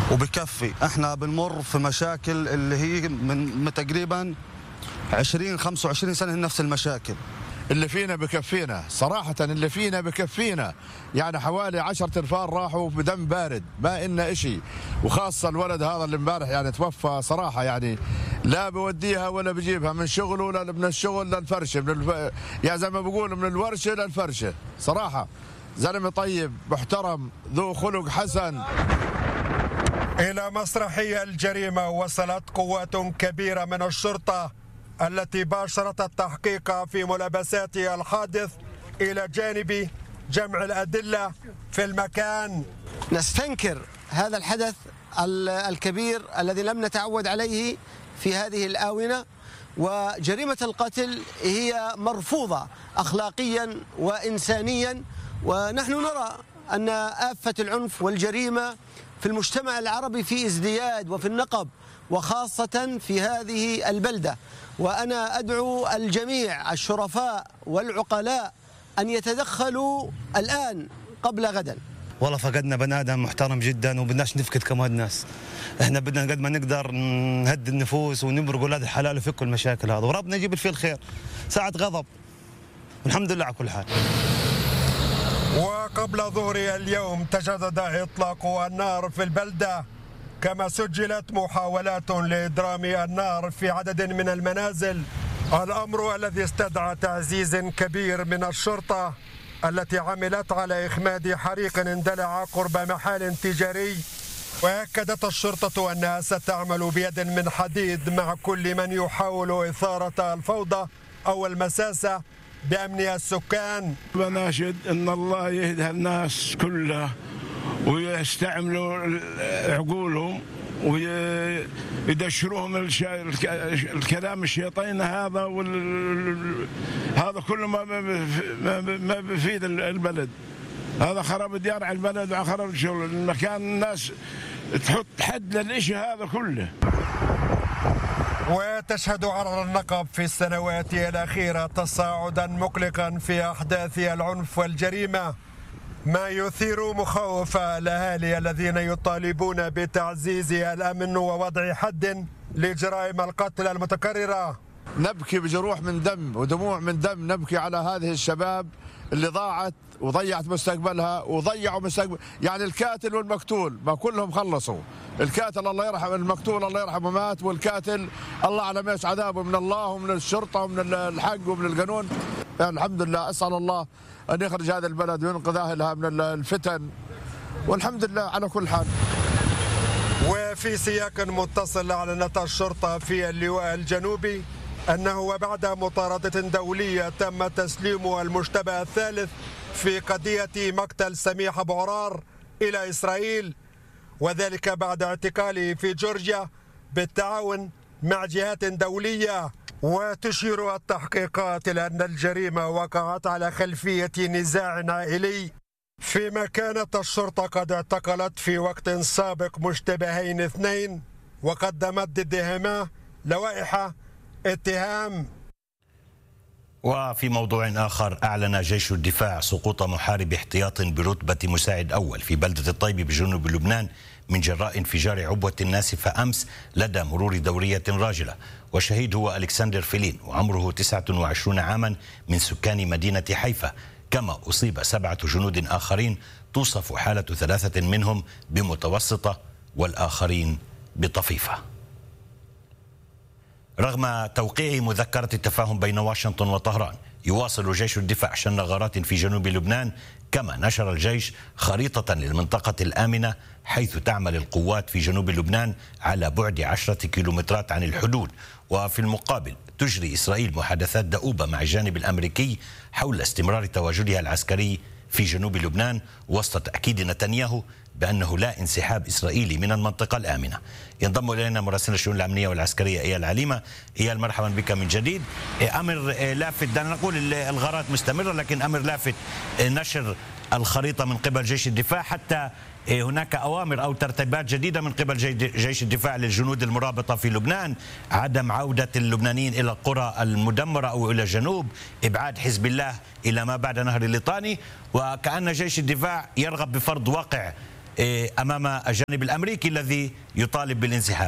وبكفي. احنا بنمر في مشاكل اللي هي من تقريبا 20-25 سنة نفس المشاكل. اللي فينا بكفينا صراحة، اللي فينا بكفينا. يعني حوالي 10 تنفار راحوا بدم بارد، ما إلنا إشي. وخاصة الولد هذا اللي امبارح يعني توفى صراحة، يعني لا بوديها ولا بجيبها من شغله ولا من الشغل للفرشة، يعني زي ما بقول من الورشة للفرشة. صراحة زلمة طيب محترم ذو خلق حسن. إلى مسرحية الجريمة وصلت قوات كبيرة من الشرطة التي باشرت التحقيق في ملابسات الحادث إلى جانب جمع الأدلة في المكان. نستنكر هذا الحدث الكبير الذي لم نتعود عليه في هذه الآونة، وجريمة القتل هي مرفوضة أخلاقيا وإنسانيا، ونحن نرى أن آفة العنف والجريمة في المجتمع العربي في ازدياد وفي النقب، وخاصة في هذه البلدة. وأنا أدعو الجميع الشرفاء والعقلاء أن يتدخلوا الآن قبل غدا. والله فقدنا بني آدم محترم جدا، وبدناش نفقد كمان الناس. احنا بدنا قد ما نقدر نهدي النفوس ونمرق اولاد الحلال وفكوا المشاكل هذا، وربنا يجيب فيه الخير. ساعة غضب والحمد لله على كل حال. وقبل ظهر اليوم تجدد إطلاق النار في البلدة، كما سجلت محاولات لإدرام النار في عدد من المنازل، الأمر الذي استدعى تعزيز كبير من الشرطة التي عملت على إخماد حريق اندلع قرب محل تجاري. وأكدت الشرطة أنها ستعمل بيد من حديد مع كل من يحاول إثارة الفوضى أو المساسة بأمن السكان. بناشد أن الله يهدى الناس كلها ويستعملوا عقولهم ويدشروهم الكلام الشيطاني هذا هذا كله ما بيفيد البلد. هذا خرب ديار على البلد وخرب الشغل المكان. الناس تحط حد للإشي هذا كله. وتشهد عرر النقب في السنوات الأخيرة تصاعدا مقلقا في أحداث العنف والجريمة، ما يثير مخاوف الأهالي الذين يطالبون بتعزيز الأمن ووضع حد لجرائم القتل المتكررة. نبكي بجروح من دم ودموع من دم، نبكي على هذه الشباب اللي ضاعت وضيعت مستقبلها وضيعوا مستقبل. يعني الكاتل والمقتول ما كلهم خلصوا. الكاتل الله يرحمه، المقتول الله يرحمه مات، والكاتل الله أعلم ايش عذابه من الله ومن الشرطة ومن الحق ومن القانون. يعني الحمد لله، أسأل الله أن يخرج هذا البلد وينقذ أهلها من الفتن، والحمد لله على كل حال. وفي سياق متصل أعلنت الشرطة في اللواء الجنوبي أنه وبعد مطاردة دولية تم تسليم المشتبه الثالث في قضية مقتل سميح أبو عرار إلى إسرائيل، وذلك بعد اعتقاله في جورجيا بالتعاون مع جهات دولية. وتشير التحقيقات إلى أن الجريمة وقعت على خلفية نزاع عائلي، فيما كانت الشرطة قد اعتقلت في وقت سابق مشتبهين اثنين وقدمت ضدهما لوائح اتهام. وفي موضوع آخر، أعلن جيش الدفاع سقوط محارب احتياط برتبة مساعد أول في بلدة الطيب بجنوب لبنان من جراء انفجار عبوة ناسفة أمس لدى مرور دورية راجلة. وشهيد هو ألكسندر فيلين وعمره 29 عاما من سكان مدينة حيفا. كما أصيب 7 جنود آخرين توصف حالة 3 منهم بمتوسطة والآخرين بطفيفة. رغم توقيع مذكرة التفاهم بين واشنطن وطهران، يواصل جيش الدفاع شن غارات في جنوب لبنان. كما نشر الجيش خريطة للمنطقة الآمنة حيث تعمل القوات في جنوب لبنان على بعد 10 كيلومترات عن الحدود. وفي المقابل تجري إسرائيل محادثات دؤوبة مع الجانب الأمريكي حول استمرار تواجدها العسكري في جنوب لبنان، وسط تأكيد نتنياهو بأنه لا انسحاب إسرائيلي من المنطقة الآمنة. ينضم إلينا مراسل الشؤون الأمنية والعسكرية إيال عليمة. إيال، مرحبا بك من جديد. أمر لافت، دعنا نقول الغارات مستمرة، لكن أمر لافت نشر الخريطة من قبل جيش الدفاع، حتى هناك أوامر أو ترتيبات جديدة من قبل جيش الدفاع للجنود المرابطة في لبنان، عدم عودة اللبنانيين إلى القرى المدمرة أو إلى الجنوب، إبعاد حزب الله إلى ما بعد نهر الليطاني. وكأن جيش الدفاع يرغب بفرض واقع أمام الجانب الأمريكي الذي يطالب بالانسحاب.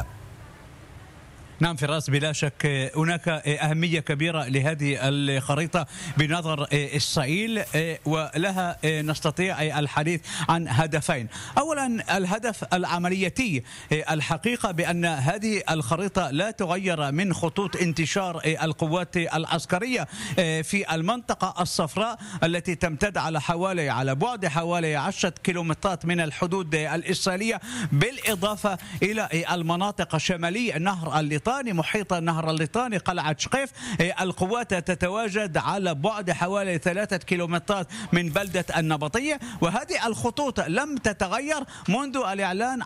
نعم فراس، بلا شك هناك أهمية كبيرة لهذه الخريطة بنظر إسرائيل، ولها نستطيع الحديث عن هدفين. أولا الهدف العملياتي، الحقيقة بأن هذه الخريطة لا تغير من خطوط انتشار القوات العسكرية في المنطقة الصفراء التي تمتد على بعد حوالي 10 كيلومترات من الحدود الإسرائيلية، بالإضافة إلى المناطق شمالي نهر الليطاني، محيط النهر الليطاني، قلعة شقيف. القوات تتواجد على بعد حوالي 3 كيلومترات من بلدة النبطية، وهذه الخطوط لم تتغير منذ الإعلان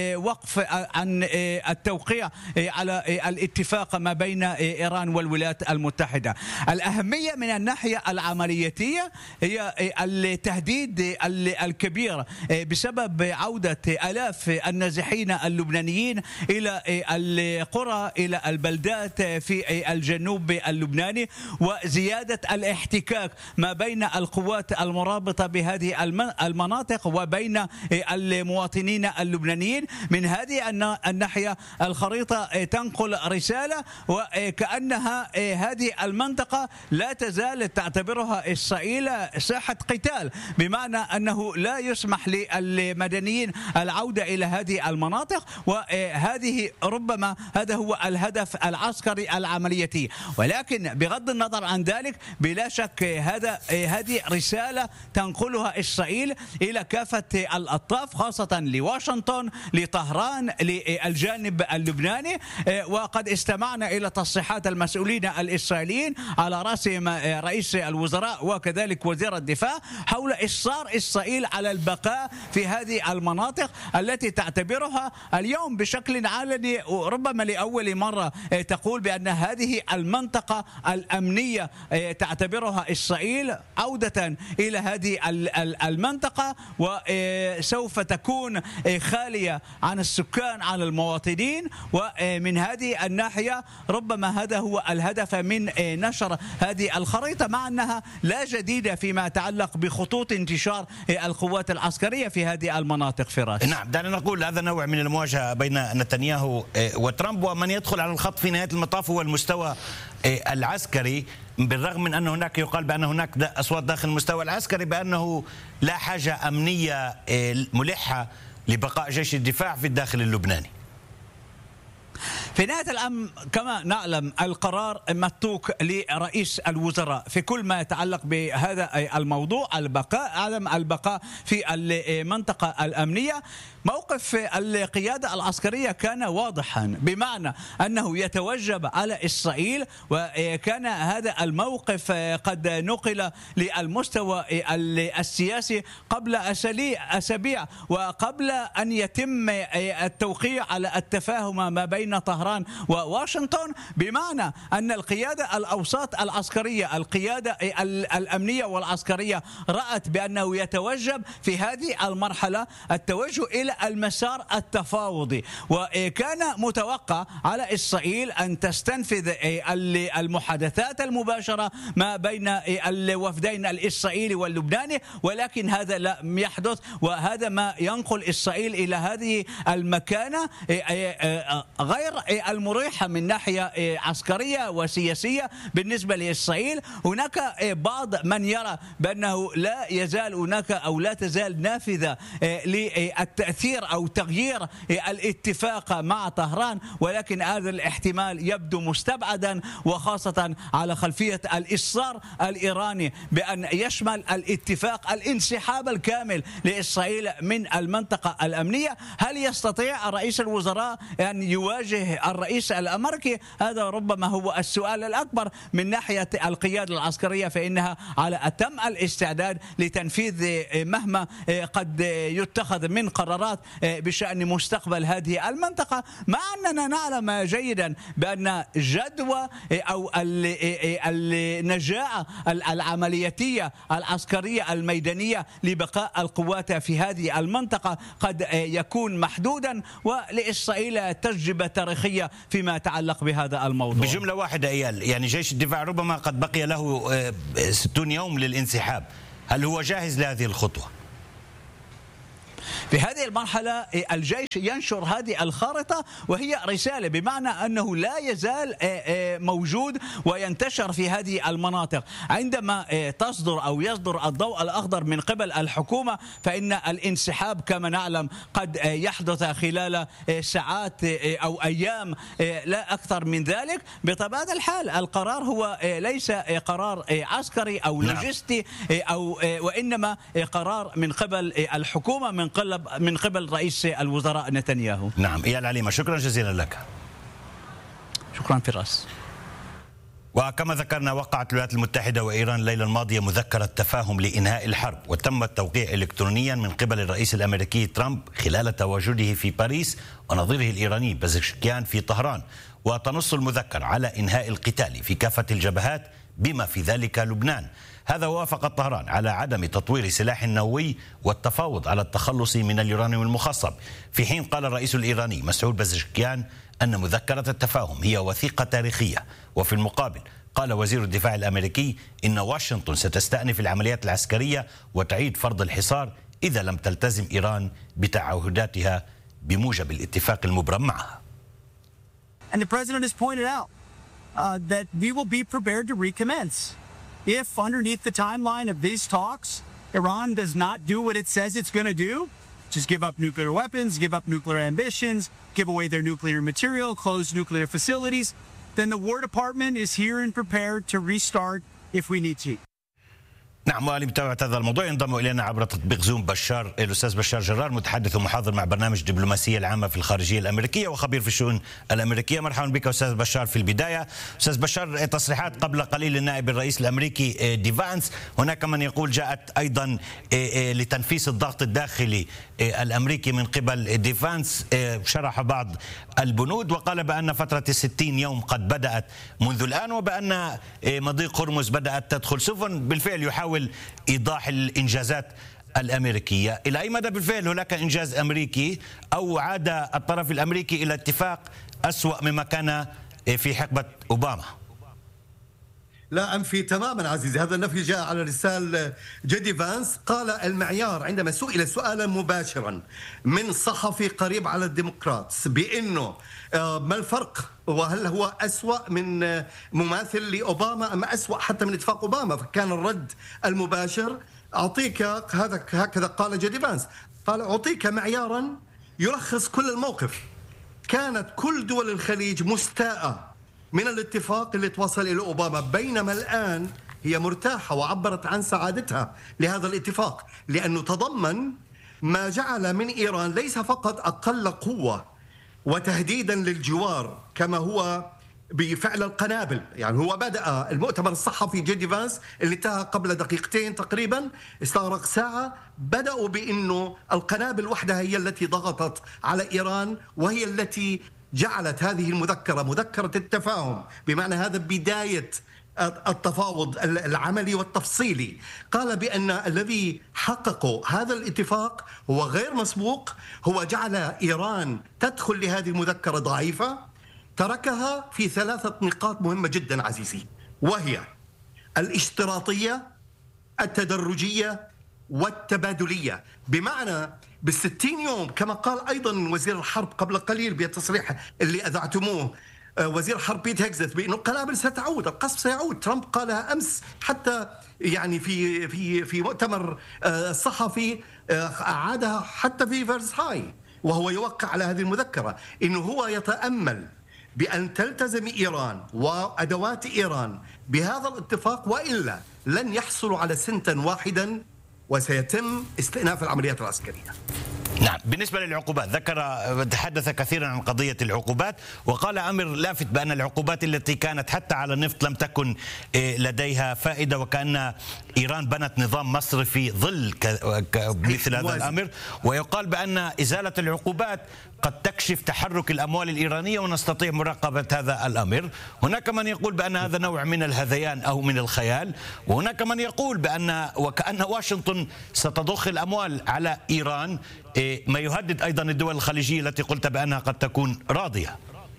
عن التوقيع على الاتفاق ما بين إيران والولايات المتحدة. الأهمية من الناحية العملياتية هي التهديد الكبير بسبب عودة آلاف النازحين اللبنانيين إلى القرى، إلى البلدات في الجنوب اللبناني، وزيادة الاحتكاك ما بين القوات المرابطة بهذه المناطق وبين المواطنين اللبنانيين. من هذه الناحية الخريطة تنقل رسالة، وكأنها هذه المنطقة لا تزال تعتبرها إسرائيل ساحة قتال، بمعنى أنه لا يسمح للمدنيين العودة إلى هذه المناطق، وهذه ربما هذا هو الهدف العسكري العملياتي. ولكن بغض النظر عن ذلك بلا شك هذه رسالة تنقلها إسرائيل إلى كافة الأطراف، خاصة لواشنطن، لطهران، للجانب اللبناني. وقد استمعنا إلى تصريحات المسؤولين الإسرائيليين على رأسهم رئيس الوزراء وكذلك وزير الدفاع حول إصرار إسرائيل على البقاء في هذه المناطق التي تعتبرها اليوم بشكل علني ربما لأول مرة تقول بأن هذه المنطقة الأمنية تعتبرها إسرائيل عودة إلى هذه المنطقة، وسوف تكون خالية عن السكان، عن المواطنين. ومن هذه الناحية ربما هذا هو الهدف من نشر هذه الخريطة، مع أنها لا جديدة فيما يتعلق بخطوط انتشار القوات العسكرية في هذه المناطق. فراس، نعم، دعنا نقول هذا نوع من المواجهة بين نتنياهو وترامب، ومن يدخل على الخط في نهاية المطاف هو المستوى العسكري، بالرغم من أن هناك يقال بأن هناك أصوات داخل المستوى العسكري بأنه لا حاجة أمنية ملحة لبقاء جيش الدفاع في الداخل اللبناني. في نهاية الأمر كما نعلم القرار متروك لرئيس الوزراء في كل ما يتعلق بهذا الموضوع، عدم البقاء في المنطقة الأمنية. موقف القيادة العسكرية كان واضحا، بمعنى أنه يتوجب على إسرائيل، وكان هذا الموقف قد نقل للمستوى السياسي قبل أسابيع وقبل أن يتم التوقيع على التفاهم ما بين طهران وواشنطن، بمعنى أن القيادة الأوساط العسكرية، القيادة الأمنية والعسكرية رأت بأنه يتوجب في هذه المرحلة التوجه إلى المسار التفاوضي، وكان متوقع على إسرائيل أن تستنفذ المحادثات المباشرة ما بين الوفدين الإسرائيلي واللبناني، ولكن هذا لم يحدث، وهذا ما ينقل إسرائيل إلى هذه المكانة غير المريحة من ناحية عسكرية وسياسية بالنسبة لإسرائيل. هناك بعض من يرى بأنه لا يزال هناك أو لا تزال نافذة للتأثير أو تغيير الاتفاق مع طهران، ولكن هذا الاحتمال يبدو مستبعدا، وخاصة على خلفية الإصرار الإيراني بأن يشمل الاتفاق الانسحاب الكامل لإسرائيل من المنطقة الأمنية. هل يستطيع رئيس الوزراء أن يواجه الرئيس الأمريكي؟ هذا ربما هو السؤال الأكبر من ناحية القيادة العسكرية، فإنها على أتم الاستعداد لتنفيذ مهما قد يتخذ من قرارات بشأن مستقبل هذه المنطقة، مع أننا نعلم جيدا بأن جدوى أو النجاعة العملياتية العسكرية الميدانية لبقاء القوات في هذه المنطقة قد يكون محدودا، ولإسرائيل تجربة تاريخية فيما يتعلق بهذا الموضوع. بجملة واحدة إيال، يعني جيش الدفاع ربما قد بقي له 60 يوم للانسحاب، هل هو جاهز لهذه الخطوة؟ في هذه المرحلة الجيش ينشر هذه الخارطة، وهي رسالة بمعنى أنه لا يزال موجود وينتشر في هذه المناطق. عندما تصدر أو يصدر الضوء الأخضر من قبل الحكومة، فإن الانسحاب كما نعلم قد يحدث خلال ساعات أو أيام لا أكثر من ذلك. بطبيعة الحال القرار هو ليس قرار عسكري أو لوجستي وإنما قرار من قبل الحكومة من قبل رئيس الوزراء نتنياهو. نعم إيال عليمة، شكرا جزيلا لك. شكرا فراس. وكما ذكرنا، وقعت الولايات المتحدة وإيران الليلة الماضية مذكرة تفاهم لإنهاء الحرب، وتم التوقيع إلكترونيا من قبل الرئيس الأمريكي ترامب خلال تواجده في باريس ونظيره الإيراني بزشكيان في طهران. وتنص المذكرة على إنهاء القتال في كافة الجبهات بما في ذلك لبنان. هذا وافق طهران على عدم تطوير سلاح نووي والتفاوض على التخلص من اليورانيوم المخصب، في حين قال الرئيس الإيراني مسعود بزشكيان أن مذكرة التفاهم هي وثيقة تاريخية. وفي المقابل قال وزير الدفاع الأمريكي إن واشنطن ستستأنف العمليات العسكرية وتعيد فرض الحصار إذا لم تلتزم إيران بتعهداتها بموجب الاتفاق المبرم معها. And the president has pointed out that we will be prepared to recommence if underneath the timeline of these talks, Iran does not do what it says it's going to do, just give up nuclear weapons, give up nuclear ambitions, give away their nuclear material, close nuclear facilities, then the War Department is here and prepared to restart if we need to. نعم، ولمتابعة هذا الموضوع ينضم إلينا عبر تطبيق زوم الأستاذ بشار جرار، متحدث ومحاضر مع برنامج الدبلوماسية العامة في الخارجية الأمريكية وخبير في الشؤون الأمريكية. مرحبا بك أستاذ بشار. في البداية أستاذ بشار، تصريحات قبل قليل النائب الرئيس الأمريكي دي فانس، هناك من يقول جاءت أيضا لتنفيس الضغط الداخلي الأمريكي من قبل دي فانس، شرح بعض البنود وقال بأن فترة 60 يوم قد بدأت منذ الآن، وبأن مضيق هرمز بدأت تدخل سفن. بالفعل يحاول إيضاح الإنجازات الأمريكية. إلى أي مدى بالفعل هناك إنجاز أمريكي، أو عاد الطرف الأمريكي إلى اتفاق أسوأ مما كان في حقبة أوباما؟ لا أنفي تماما عزيزي، هذا النفي جاء على رسالة جدي فانس. قال المعيار عندما سئل سؤالا مباشرا من صحفي قريب على الديمقراطس بأنه ما الفرق وهل هو أسوأ من مماثل لأوباما أم أسوأ حتى من اتفاق أوباما، فكان الرد المباشر أعطيك هكذا قال جدي فانس، قال أعطيك معيارا يلخص كل الموقف. كانت كل دول الخليج مستاءة من الاتفاق اللي توصل إلى أوباما، بينما الآن هي مرتاحة وعبرت عن سعادتها لهذا الاتفاق، لأنه تضمن ما جعل من إيران ليس فقط أقل قوة وتهديدا للجوار كما هو بفعل القنابل. يعني هو بدأ المؤتمر الصحفي جدي فانس اللي انتهى قبل دقيقتين تقريبا، استغرق ساعة، بدأوا بأنه القنابل وحدها هي التي ضغطت على إيران، وهي التي جعلت هذه المذكرة مذكرة التفاهم، بمعنى هذا بداية التفاوض العملي والتفصيلي. قال بأن الذي حققوا هذا الاتفاق هو غير مسبوق، هو جعل إيران تدخل لهذه المذكرة ضعيفة، تركها في 3 نقاط مهمة جدا عزيزي، وهي الاشتراطية، التدرجية، والتبادلية. بمعنى بال60 يوم كما قال أيضا وزير الحرب قبل قليل بالتصريح اللي أذعتموه وزير الحرب بيت هيكزت بأنه القنابل ستعود، القصف سيعود. ترامب قالها أمس حتى يعني في مؤتمر صحفي، أعادها حتى في فرساي وهو يوقع على هذه المذكرة، إنه هو يتأمل بأن تلتزم إيران وأدوات إيران بهذا الاتفاق، وإلا لن يحصلوا على سنتا واحدا وسيتم استئناف العمليات العسكرية. نعم، بالنسبة للعقوبات تحدث كثيرا عن قضية العقوبات، وقال أمر لافت بأن العقوبات التي كانت حتى على النفط لم تكن لديها فائدة، وكأن إيران بنت نظام مصرفي ظل مثل هذا الأمر. ويقال بأن إزالة العقوبات قد تكشف تحرك الأموال الإيرانية ونستطيع مراقبة هذا الأمر. هناك من يقول بأن هذا نوع من الهذيان أو من الخيال، وهناك من يقول بأن وكأن واشنطن ستضخ الأموال على إيران، ما يهدد أيضا الدول الخليجية التي قلت بأنها قد تكون راضية.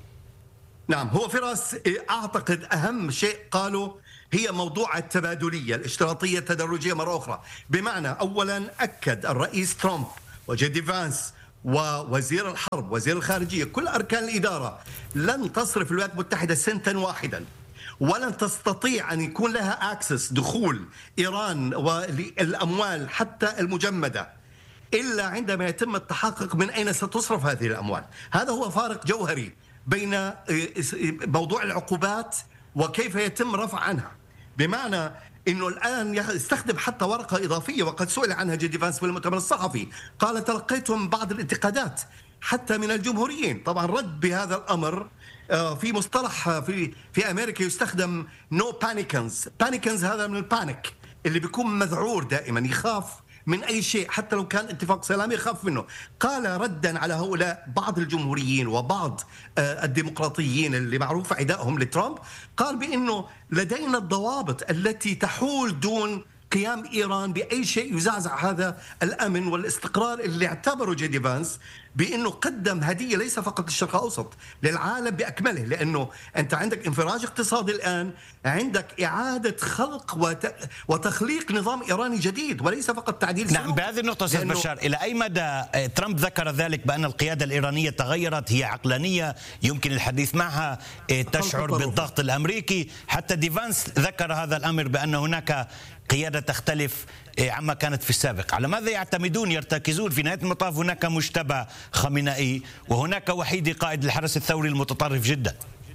نعم، هو فراس أعتقد أهم شيء قالوا هي موضوع التبادلية، الاشتراطية التدرجية مرة أخرى. بمعنى أولا أكد الرئيس ترامب وجدي فانس ووزير الحرب وزير الخارجية كل أركان الإدارة لن تصرف الولايات المتحدة سنتا واحدا، ولن تستطيع أن يكون لها أكسس دخول إيران والأموال حتى المجمدة إلا عندما يتم التحقق من أين ستصرف هذه الأموال. هذا هو فارق جوهري بين موضوع العقوبات وكيف يتم رفع عنها، بمعنى انه الان يستخدم حتى ورقه اضافيه، وقد سئل عنها جدي فانس في المؤتمر الصحفي، قال تلقيتم بعض الانتقادات حتى من الجمهوريين. طبعا رد بهذا الامر في مصطلح في امريكا يستخدم نو بانيكنز. بانيكنز هذا من البانيك اللي بيكون مذعور دائما، يخاف من أي شيء حتى لو كان اتفاق سلامي يخاف منه. قال ردا على هؤلاء بعض الجمهوريين وبعض الديمقراطيين اللي معروف عدائهم لترامب، قال بأنه لدينا الضوابط التي تحول دون قيام إيران بأي شيء يزعزع هذا الأمن والاستقرار اللي اعتبره جدي فانس بأنه قدم هدية ليس فقط للشرق الأوسط، للعالم بأكمله، لأنه أنت عندك انفراج اقتصادي الآن، عندك إعادة خلق وتخليق نظام إيراني جديد وليس فقط تعديل. نعم، بهذه النقطة أستاذ بشار، إلى أي مدى ترامب ذكر ذلك بأن القيادة الإيرانية تغيرت، هي عقلانية يمكن الحديث معها، تشعر بالضغط الأمريكي، حتى ديفانس ذكر هذا الأمر بأن هناك قيادة تختلف عما كانت في السابق. على ماذا يعتمدون يرتكزون؟ في نهاية المطاف هناك مجتبى خامنئي وهناك وحيدي قائد الحرس الثوري المتطرف جدا.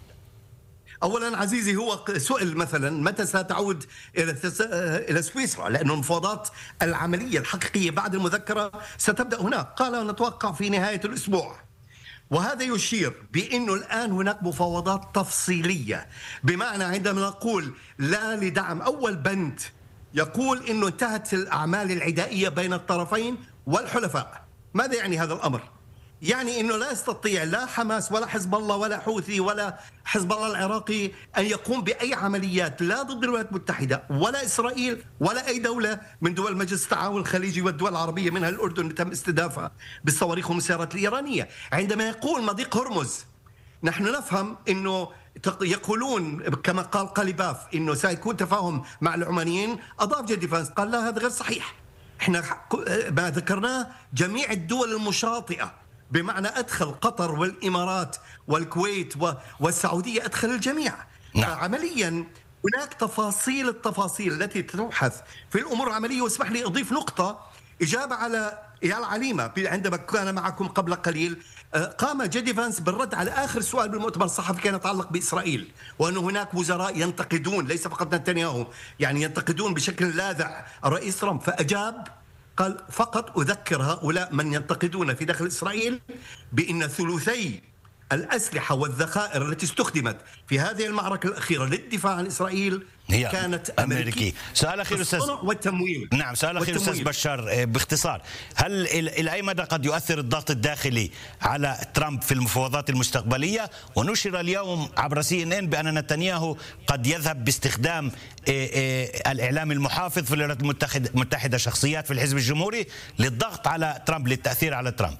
أولا عزيزي، هو سئل مثلا متى ستعود إلى سويسرا، لأن المفاوضات العملية الحقيقية بعد المذكرة ستبدأ هناك. قال نتوقع في نهاية الأسبوع، وهذا يشير بأنه الآن هناك مفاوضات تفصيلية، بمعنى عندما نقول لا لدعم أول بند يقول أنه انتهت الأعمال العدائية بين الطرفين والحلفاء. ماذا يعني هذا الأمر؟ يعني أنه لا يستطيع لا حماس ولا حزب الله ولا حوثي ولا حزب الله العراقي أن يقوم بأي عمليات لا ضد الولايات المتحدة ولا إسرائيل ولا أي دولة من دول مجلس التعاون الخليجي والدول العربية منها الأردن اللي تم استهدافها بالصواريخ والمسيرات الإيرانية. عندما يقول مضيق هرمز، نحن نفهم أنه يقولون كما قال قليباف أنه سيكون تفاهم مع العمانيين. أضاف جدي فانس قال لا، هذا غير صحيح. احنا ما ذكرناه جميع الدول المشاطئة، بمعنى أدخل قطر والإمارات والكويت والسعودية، أدخل الجميع. عمليا هناك التفاصيل التي تبحث في الأمور العملية. واسمح لي أضيف نقطة إجابة على إيال عليمة. عندما كان معكم قبل قليل قام جدي فانس بالرد على آخر سؤال بالمؤتمر الصحفي كان يتعلق بإسرائيل، وأن هناك وزراء ينتقدون ليس فقط نتنياهو، يعني ينتقدون بشكل لاذع الرئيس ترامب، فأجاب قال فقط أذكر هؤلاء من ينتقدون في داخل إسرائيل بأن ثلثي الأسلحة والذخائر التي استخدمت في هذه المعركة الأخيرة للدفاع عن إسرائيل هي كانت أمريكي. سؤال أخير أستاذ والتمويل. نعم، سؤال أخير أستاذ بشار باختصار، هل إلى أي مدى قد يؤثر الضغط الداخلي على ترامب في المفاوضات المستقبلية؟ ونشر اليوم عبر CNN بأن نتنياهو قد يذهب باستخدام الإعلام المحافظ في الولايات المتحدة شخصيات في الحزب الجمهوري للضغط على ترامب، للتأثير على ترامب.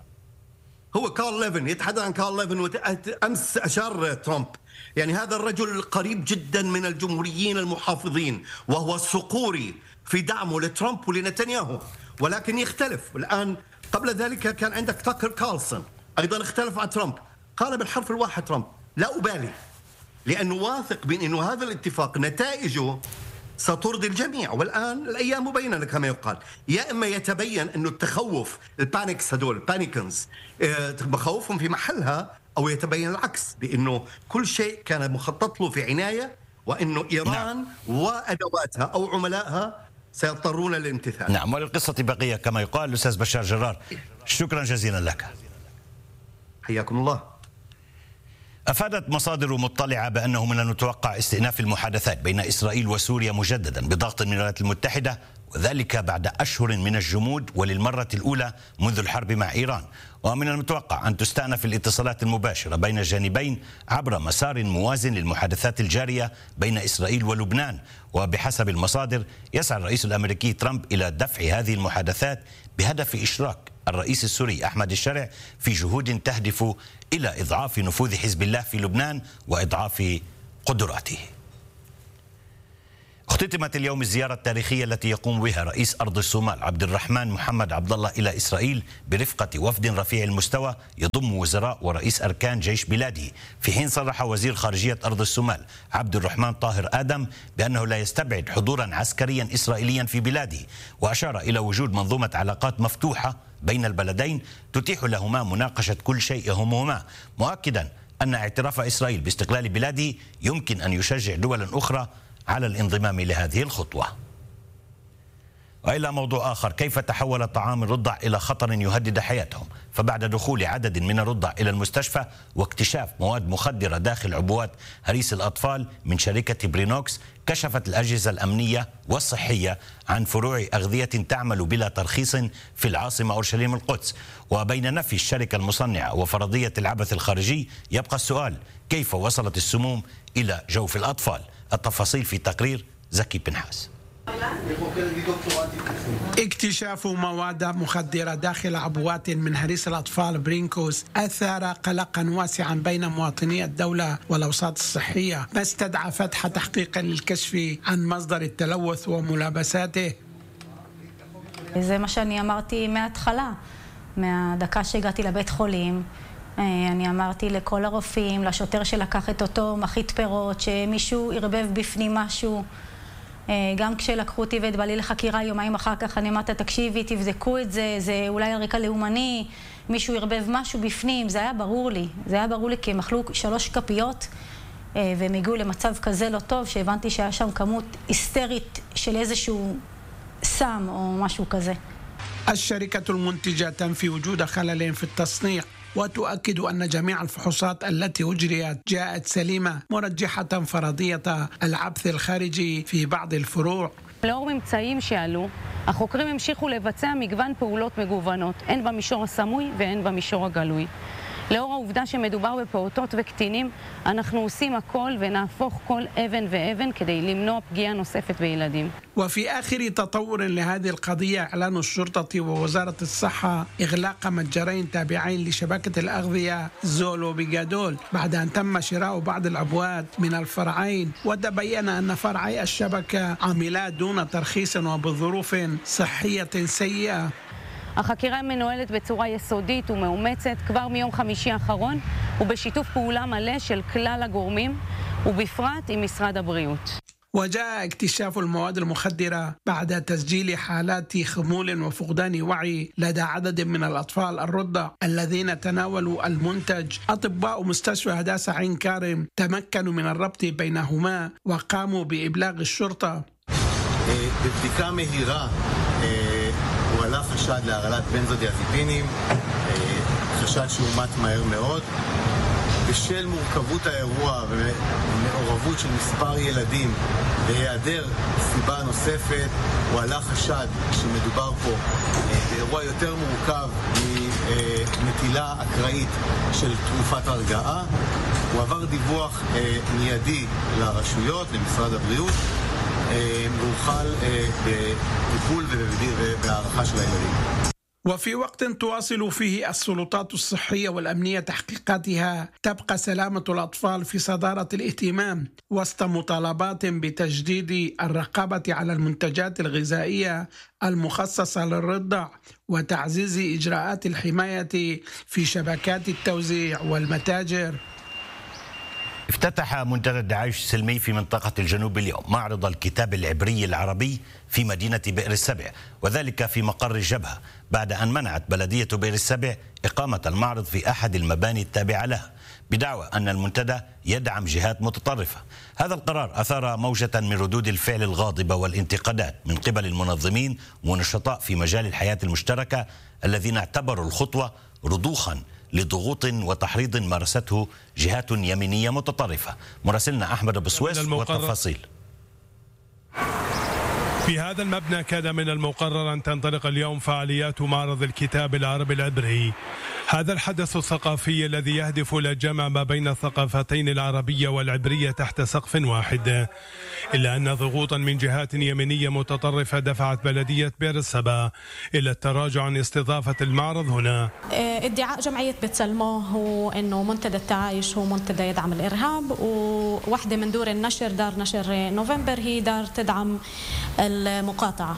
هو كارل ليفن يتحدث عن كارل ليفن، أمس أشار ترامب، يعني هذا الرجل قريب جدا من الجمهوريين المحافظين، وهو الصقوري في دعمه لترامب ولنتنياهو، ولكن يختلف الآن. قبل ذلك كان عندك تاكر كارلسون أيضا اختلف مع ترامب، قال بالحرف الواحد ترامب لا أبالي، لأنه واثق بأنه هذا الاتفاق نتائجه سترضي الجميع. والآن الأيام مبينة كما يقال، يا إما يتبين أنه التخوف البانيكس هدول البانيكنز مخاوفهم في محلها، أو يتبين العكس بأنه كل شيء كان مخطط له في عناية، وأنه إيران وأدواتها أو عملائها سيضطرون للامتثال. نعم، وللقصة بقية كما يقال. الأستاذ بشار جرار، شكرا جزيلا لك. حياكم الله. أفادت مصادر مطلعة بأنه من المتوقع استئناف المحادثات بين إسرائيل وسوريا مجددا بضغط من الولايات المتحدة، وذلك بعد أشهر من الجمود وللمرة الأولى منذ الحرب مع إيران. ومن المتوقع أن تستأنف الاتصالات المباشرة بين الجانبين عبر مسار موازن للمحادثات الجارية بين إسرائيل ولبنان. وبحسب المصادر يسعى الرئيس الأمريكي ترامب إلى دفع هذه المحادثات بهدف إشراك الرئيس السوري أحمد الشرع في جهود تهدف إلى إضعاف نفوذ حزب الله في لبنان وإضعاف قدراته. اختتمت اليوم الزيارة التاريخية التي يقوم بها رئيس أرض الصومال عبد الرحمن محمد عبد الله إلى إسرائيل برفقة وفد رفيع المستوى يضم وزراء ورئيس أركان جيش بلاده، في حين صرح وزير خارجية أرض الصومال عبد الرحمن طاهر آدم بأنه لا يستبعد حضورا عسكريا إسرائيليا في بلاده، وأشار إلى وجود منظومة علاقات مفتوحة بين البلدين تتيح لهما مناقشة كل شيء يهمهما، مؤكدا أن اعتراف إسرائيل باستقلال بلاده يمكن أن يشجع دولا أخرى على الانضمام لهذه الخطوة. وإلى موضوع آخر، كيف تحول طعام الرضع إلى خطر يهدد حياتهم؟ فبعد دخول عدد من الرضع إلى المستشفى واكتشاف مواد مخدرة داخل عبوات هريس الأطفال من شركة برينوكس، كشفت الأجهزة الأمنية والصحية عن فروع أغذية تعمل بلا ترخيص في العاصمة أورشليم القدس. وبين نفي الشركة المصنعة وفرضية العبث الخارجي يبقى السؤال: كيف وصلت السموم إلى جوف الأطفال؟ التفاصيل في تقرير زكي بنحاس. اكتشاف مواد مخدرة داخل عبوات من هريس الأطفال برينكوس أثار قلقا واسعا بين مواطني الدولة والأوساط الصحية، ما استدعى فتح تحقيق للكشف عن مصدر التلوث وملابساته. זה מה שאני אמרתי מההתחלה, מהדקה שהגעתי לבית חולים. אני אמרתי לכל הרופאים, לשוטר שלקח את אותו מחית פירות, שמישהו ירבב בפנים משהו. גם כשלקחו אותי ואת בעלי לחקירה יומיים אחר כך, אני אמרתי, תקשיבי, תבדקו את זה, זה אולי על רקע לאומני, מישהו ירבב משהו בפנים. זה היה ברור לי, כי הם אכלו 3 כפיות והם הגיעו למצב כזה לא טוב, שהבנתי שהיה שם כמות היסטרית של איזשהו סם או משהו כזה. الشركة المنتجة تنفي وجود خلل في التصنيع وتؤكد أن جميع الفحوصات التي أجريت جاءت سليمة، مرجحة فرضية العبث الخارجي في بعض الفروع. לאור ממצאים שעלו, החוקרים המשיכו לבצע מגוון פעולות מגוונות, הן במישור הסמוי והן במישור הגלוי. לאור העובדה שמדובר בפעוטות וקטינים, אנחנו עושים הכל ונהפוך כל אבן ואבן כדי למנוע פגיעה נוספת בילדים. وفي آخر تطور لهذه القضية أعلن الشرطة ووزارة الصحة إغلاق متجرين تابعين لشبكة الأغذية زول وبيجادول بعد أن تم شراء بعض العبوات من الفرعين، وتبين أن فرعي الشبكة عملا دون ترخيص وبظروف صحية سيئة. החקירה מנוהלת בצורה יסודית ומאומצת כבר מיום חמישי האחרון, ובשיתוף פעולה מלא של כלל הגורמים, ובפרט עם משרד הבריאות. وجاء اكتشاف المواد المخدرة بعد تسجيل حالات خمول وفقدان وعي لدى عدد من الأطفال الرضع الذين تناولوا المنتج. أطباء مستشفى هداسة عين كارم تمكنوا من الربط بينهما وقاموا بإبلاغ الشرطة. בבדיקה מהירה הועלה חשד להרעלת בנזודיאזפינים, חשד שאומת מהר מאוד. בשל מורכבות האירוע ומעורבות של מספר ילדים והיעדר סיבה נוספת, הועלה חשד שמדובר פה באירוע יותר מורכב מנטילה אקראית של תרופת הרגעה. הועבר דיווח מיידי לרשויות, למשרד הבריאות, והוחל בטיפול ובהערכה של הילדים. وفي وقت تواصل فيه السلطات الصحية والأمنية تحقيقاتها، تبقى سلامة الأطفال في صدارة الاهتمام وسط مطالبات بتجديد الرقابة على المنتجات الغذائية المخصصة للرضع وتعزيز إجراءات الحماية في شبكات التوزيع والمتاجر. افتتح منتدى الدعايش السلمي في منطقة الجنوب اليوم معرض الكتاب العبري العربي في مدينة بئر السبع، وذلك في مقر الجبهة بعد أن منعت بلدية بئر السبع إقامة المعرض في أحد المباني التابعة لها بدعوى أن المنتدى يدعم جهات متطرفة. هذا القرار أثار موجة من ردود الفعل الغاضبة والانتقادات من قبل المنظمين ونشطاء في مجال الحياة المشتركة الذين اعتبروا الخطوة رضوخا لضغوط وتحريض مارسته جهات يمينية متطرفة. مراسلنا أحمد أبو سويس والتفاصيل. في هذا المبنى كان من المقرر أن تنطلق اليوم فعاليات معرض الكتاب العربي العبري. هذا الحدث الثقافي الذي يهدف إلى الجمع ما بين الثقافتين العربية والعبرية تحت سقف واحد، إلا أن ضغوطا من جهات يمنية متطرفة دفعت بلدية بئر السبع إلى التراجع عن استضافة المعرض هنا. ادعاء جمعية بتسلمه هو أنه منتدى التعايش هو منتدى يدعم الإرهاب، وواحدة من دور النشر دار نشر نوفمبر هي دار تدعم المقاطعة.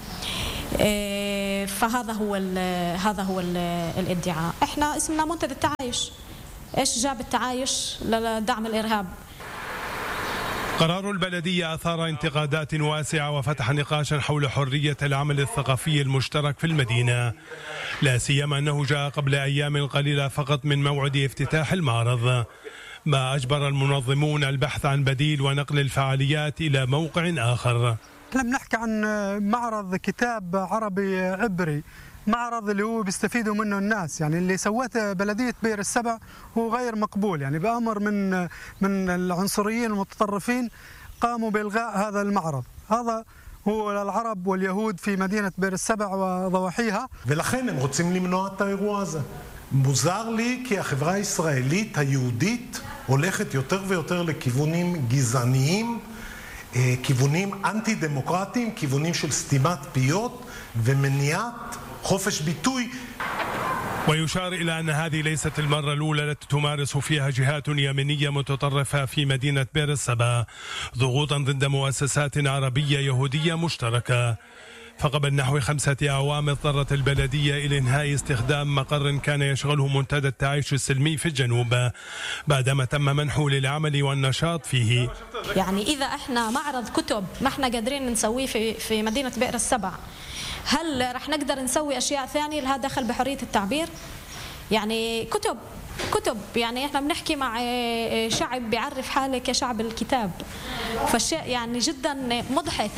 فهذا هو الادعاء. احنا اسمنا منتدى التعايش. ايش جاب التعايش لدعم الارهاب؟ قرار البلدية أثار انتقادات واسعة وفتح نقاشا حول حرية العمل الثقافي المشترك في المدينة، لا سيما أنه جاء قبل أيام قليلة فقط من موعد افتتاح المعرض، ما أجبر المنظمون البحث عن بديل ونقل الفعاليات إلى موقع آخر. احنا بنحكي عن معرض كتاب عربي عبري، معرض اللي هو بيستفيدوا منه الناس، يعني اللي سوته بلدية بئر السبع هو غير مقبول، يعني بأمر من العنصريين المتطرفين قاموا بإلغاء هذا المعرض. هذا هو ללערב واليهود في מדינת ביר א-סבע וضواحيها. ולכן הם רוצים למנוע את האירוע הזה. מוזר לי כי החברה הישראלית היהודית הולכת יותר ויותר לכיוונים גזעניים, כיוונים אנטי דמוקרטיים, כיוונים של סתימת פיות ומניעת חופש ביטוי. ويشار إلى أن هذه ليست المرة الأولى التي تمارس فيها جهات يمنية متطرفة في مدينة بئر السبع ضغوطا ضد مؤسسات عربية يهودية مشتركة. فقبل نحو 5 أعوام اضطرت البلدية إلى إنهاء استخدام مقر كان يشغله منتدى التعايش السلمي في الجنوب بعدما تم منحه للعمل والنشاط فيه. يعني إذا إحنا معرض كتب ما إحنا قادرين نسويه في مدينة بئر السبع، هل رح نقدر نسوي أشياء ثانية لها دخل بحرية التعبير؟ يعني كتب يعني إحنا بنحكي مع شعب بيعرف حاله كشعب الكتاب، فالشيء يعني جدا مضحك.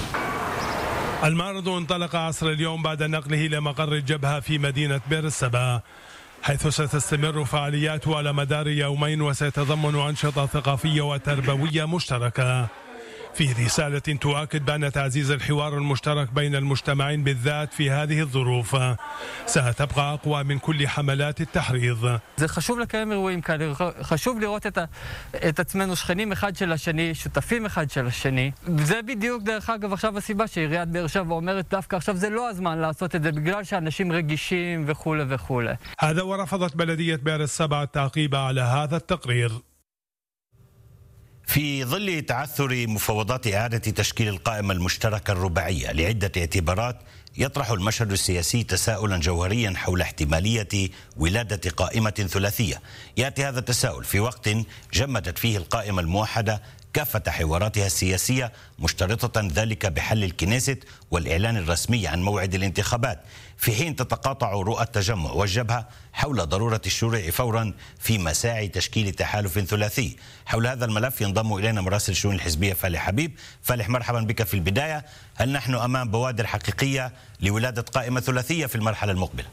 المعرض انطلق عصر اليوم بعد نقله إلى مقر الجبهة في مدينة بئر السبع، حيث ستستمر فعالياته على مدار يومين وسيتضمن أنشطة ثقافية وتربوية مشتركة، في رسالة تؤكد بأن تعزيز الحوار المشترك بين المجتمعين بالذات في هذه الظروف ستبقى أقوى من كل حملات التحريض. זה חשוב לקיים אירועים כאלה, חשוב לראות את עצמנו שכנים אחד של השני, שותפים אחד של השני. זה בדיוק דרך אגב עכשיו הסיבה שעיריית באר שבע אומרת דווקא עכשיו זה לא הזמן לעשות את זה בגלל שאנשים רגישים וכו' וכו'. هذا ورفضت بلدية بئر السبع التعقيب على هذا التقرير. في ظل تعثر مفاوضات إعادة تشكيل القائمة المشتركة الرباعية لعدة اعتبارات، يطرح المشهد السياسي تساؤلا جوهريا حول احتمالية ولادة قائمة ثلاثية. يأتي هذا التساؤل في وقت جمدت فيه القائمة الموحدة كافة حواراتها السياسية، مشترطة ذلك بحل الكنيست والإعلان الرسمي عن موعد الانتخابات، في حين تتقاطع رؤى التجمع والجبهة حول ضرورة الشروع فورا في مساعي تشكيل تحالف ثلاثي. حول هذا الملف ينضم إلينا مراسل الشؤون الحزبية فالح حبيب. فالح، مرحبا بك. في البداية، هل نحن أمام بوادر حقيقية لولادة قائمة ثلاثية في المرحلة المقبلة؟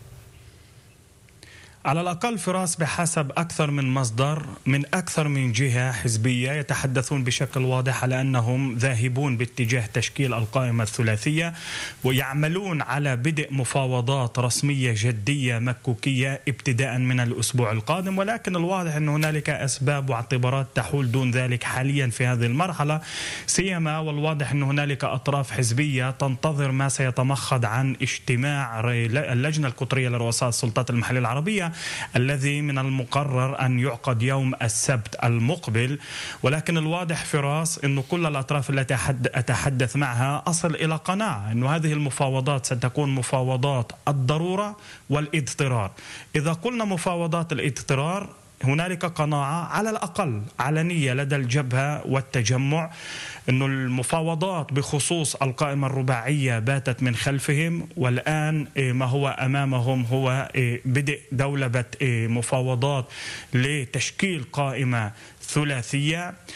على الأقل فراس بحسب أكثر من مصدر من أكثر من جهة حزبية يتحدثون بشكل واضح على أنهم ذاهبون باتجاه تشكيل القائمة الثلاثية ويعملون على بدء مفاوضات رسمية جدية مكوكية ابتداء من الأسبوع القادم، ولكن الواضح أن هنالك أسباب واعتبارات تحول دون ذلك حاليا في هذه المرحلة، سيما والواضح أن هنالك أطراف حزبية تنتظر ما سيتمخض عن اجتماع اللجنة القطرية لرؤساء السلطات المحلية العربية الذي من المقرر أن يعقد يوم السبت المقبل. ولكن الواضح فراس أنه كل الأطراف التي أتحدث معها أصل إلى قناعة أنه هذه المفاوضات ستكون مفاوضات الضرورة والاضطرار. إذا قلنا مفاوضات الاضطرار هنالك قناعة على الأقل علنية لدى الجبهة والتجمع أن المفاوضات بخصوص القائمة الرباعية باتت من خلفهم، والآن ما هو أمامهم هو بدء دولبة مفاوضات لتشكيل قائمة ثلاثية.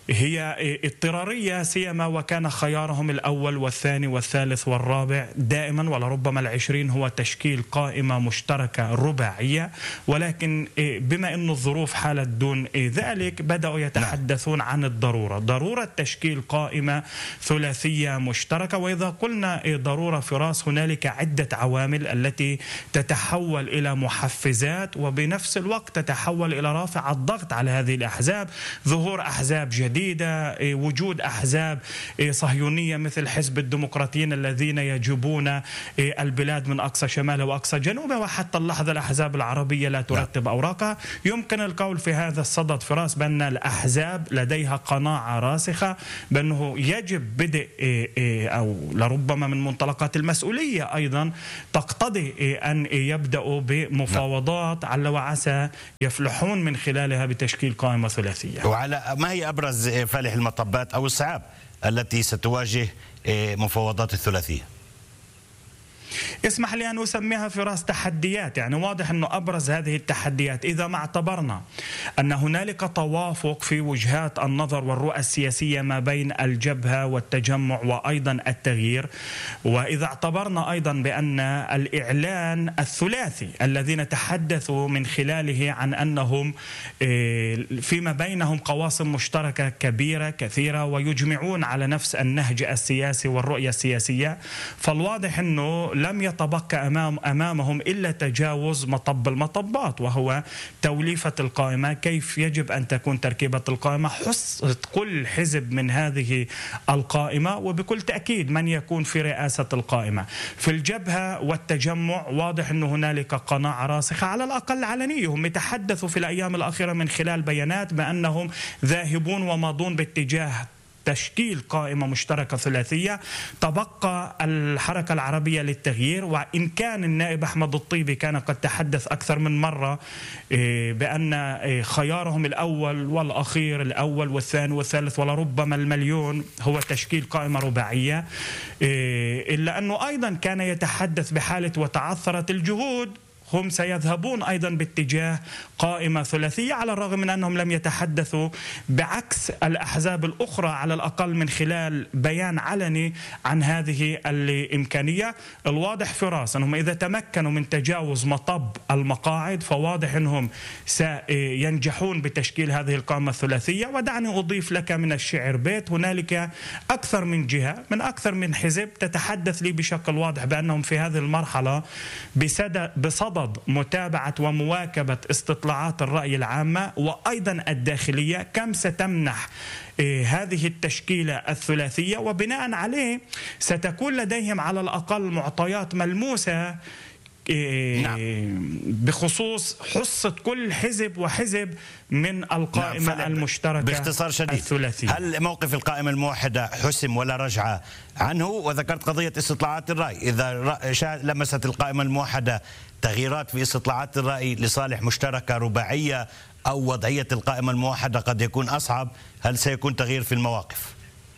هي اضطرارية، سيما وكان خيارهم الأول والثاني والثالث والرابع دائما ولربما العشرين هو تشكيل قائمة مشتركة رباعية، ولكن بما أن الظروف حالت دون ذلك بدأوا يتحدثون عن الضرورة، ضرورة تشكيل قائمة ثلاثية مشتركة. وإذا قلنا ضرورة فراس، هنالك عدة عوامل التي تتحول إلى محفزات وبنفس الوقت تتحول إلى رافع الضغط على هذه الأحزاب. ظهور أحزاب جديدة، وجود أحزاب صهيونية مثل حزب الديمقراطيين الذين يجوبون البلاد من أقصى شمالها وأقصى جنوبها، وحتى اللحظة الأحزاب العربية لا ترتب أوراقها. يمكن القول في هذا الصدد فراس بأن الأحزاب لديها قناعة راسخة بأنه يجب بدء أو لربما من منطلقات المسؤولية أيضا تقتضي أن يبدأوا بمفاوضات على وعسى يفلحون من خلالها بتشكيل قائمة ثلاثية. وعلى ما هي أبرز فالح المطبات أو الصعاب التي ستواجه مفاوضات الثلاثية؟ اسمح لي أن أسميها فراس تحديات. يعني واضح أنه أبرز هذه التحديات إذا ما اعتبرنا أن هنالك توافق في وجهات النظر والرؤى السياسية ما بين الجبهة والتجمع وأيضا التغيير، وإذا اعتبرنا أيضا بأن الإعلان الثلاثي الذين تحدثوا من خلاله عن أنهم فيما بينهم قواسم مشتركة كبيرة كثيرة ويجمعون على نفس النهج السياسي والرؤية السياسية، فالواضح أنه لم يتبقى أمامهم إلا تجاوز مطب المطبات، وهو توليفة القائمة. كيف يجب أن تكون تركيبة القائمة، حصة كل حزب من هذه القائمة، وبكل تأكيد من يكون في رئاسة القائمة. في الجبهة والتجمع واضح أن هنالك قناعة راسخة على الأقل علنية، هم يتحدثوا في الأيام الأخيرة من خلال بيانات بأنهم ذاهبون وماضون باتجاه تشكيل قائمة مشتركة ثلاثية. تبقى الحركة العربية للتغيير، وإن كان النائب أحمد الطيبي كان قد تحدث أكثر من مرة بأن خيارهم الأول والأخير، الأول والثاني والثالث ولربما المليون، هو تشكيل قائمة رباعية، إلا أنه أيضا كان يتحدث بحالة وتعثرت الجهود هم سيذهبون أيضا باتجاه قائمة ثلاثية، على الرغم من أنهم لم يتحدثوا بعكس الأحزاب الأخرى على الأقل من خلال بيان علني عن هذه الإمكانية. الواضح فراس أنهم إذا تمكنوا من تجاوز مطب المقاعد فواضح أنهم سينجحون بتشكيل هذه القائمة الثلاثية. ودعني أضيف لك من الشعر بيت، هنالك أكثر من جهة من أكثر من حزب تتحدث لي بشكل واضح بأنهم في هذه المرحلة بصدد متابعة ومواكبة استطلاعات الرأي العامة وأيضا الداخلية كم ستمنح هذه التشكيلة الثلاثية، وبناء عليه ستكون لديهم على الأقل معطيات ملموسة بخصوص حصة كل حزب وحزب من القائمة المشتركة. باختصار شديد الثلاثية، هل موقف القائمة الموحدة حسم ولا رجعة عنه؟ وذكرت قضية استطلاعات الرأي، إذا لمست القائمة الموحدة تغييرات في استطلاعات الرأي لصالح مشتركة رباعية أو وضعية القائمة الموحدة قد يكون أصعب، هل سيكون تغيير في المواقف؟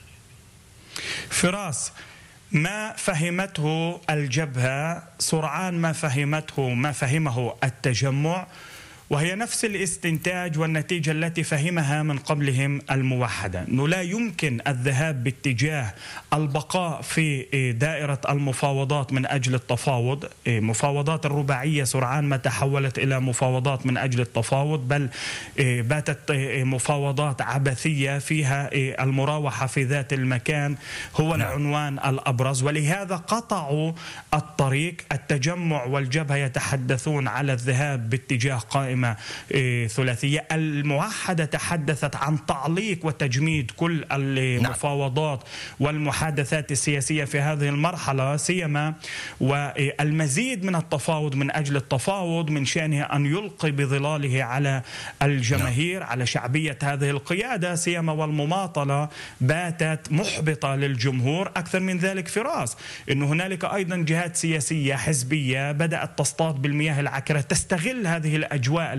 فراس، ما فهمته الجبهة سرعان ما فهمه التجمع، وهي نفس الاستنتاج والنتيجة التي فهمها من قبلهم الموحدة، أنه لا يمكن الذهاب باتجاه البقاء في دائرة المفاوضات من أجل التفاوض. مفاوضات الرباعية سرعان ما تحولت إلى مفاوضات من أجل التفاوض، بل باتت مفاوضات عبثية فيها المراوحة في ذات المكان هو العنوان الأبرز، ولهذا قطعوا الطريق. التجمع والجبهة يتحدثون على الذهاب باتجاه قائمة ثلاثية. الموحدة تحدثت عن تعليق وتجميد كل المفاوضات والمحادثات السياسية في هذه المرحلة سيما، والمزيد من التفاوض من أجل التفاوض من شأنه أن يلقي بظلاله على الجماهير، على شعبية هذه القيادة سيما، والمماطلة باتت محبطة للجمهور. أكثر من ذلك فراس، أن هنالك أيضا جهات سياسية حزبية بدأت تصطاد بالمياه العكرة، تستغل هذه الأجواء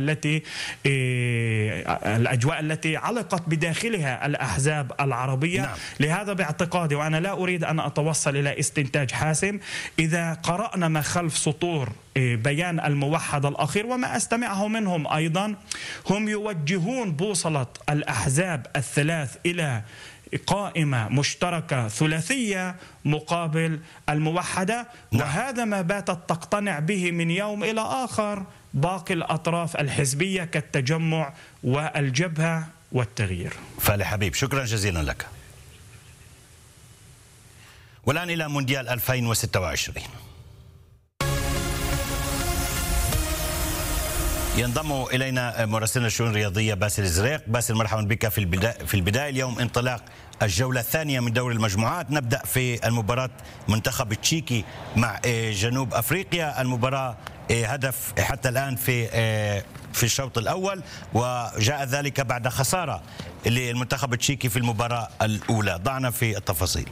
التي علقت بداخلها الأحزاب العربية. لهذا باعتقادي، وأنا لا أريد أن أتوصل إلى استنتاج حاسم، إذا قرأنا ما خلف سطور بيان الموحد الأخير وما أستمعه منهم أيضا، هم يوجهون بوصلة الأحزاب الثلاث إلى قائمة مشتركة ثلاثية مقابل الموحدة. وهذا ما باتت تقتنع به من يوم إلى آخر باقي الأطراف الحزبية كالتجمع والجبهة والتغيير. فالح حبيب، شكرا جزيلا لك. والآن إلى مونديال 2026. ينضم إلينا مراسلنا الشؤون الرياضية باسل الزريق. باسل، مرحبا بك. في البداية اليوم انطلاق الجولة الثانية من دوري المجموعات. نبدأ في المباراة منتخب تشيكي مع جنوب أفريقيا. المباراة هدف حتى الآن في الشوط الأول، وجاء ذلك بعد خسارة للمنتخب التشيكي في المباراة الأولى. ضعنا في التفاصيل.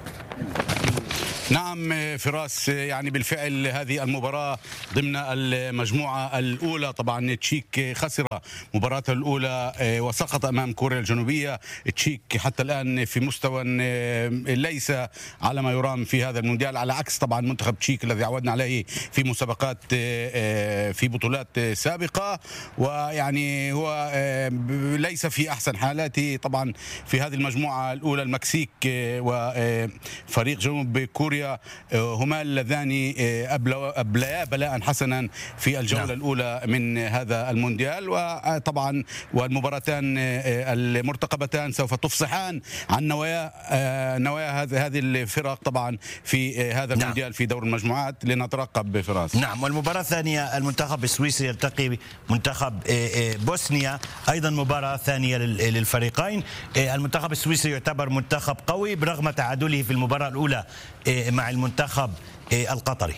نعم فراس، يعني بالفعل هذه المباراة ضمن المجموعة الأولى. طبعا تشيك خسر مباراته الأولى وسقط أمام كوريا الجنوبية. تشيك حتى الآن في مستوى ليس على ما يرام في هذا المونديال، على عكس طبعا منتخب تشيك الذي عودنا عليه في مسابقات في بطولات سابقة، ويعني هو ليس في أحسن حالاته. طبعا في هذه المجموعة الأولى المكسيك وفريق جنوب كوريا هما اللذان أبليا بلاء حسنا في الجولة الأولى من هذا المونديال. وطبعا والمباراتان المرتقبتان سوف تفصحان عن نوايا هذه الفرق طبعا في هذا المونديال في دور المجموعات. لنترقب فراس. نعم. والمباراة الثانية المنتخب السويسري يلتقي منتخب بوسنيا، أيضا مباراة ثانية للفريقين. المنتخب السويسري يعتبر منتخب قوي برغم تعادله في المباراة الأولى مع المنتخب القطري.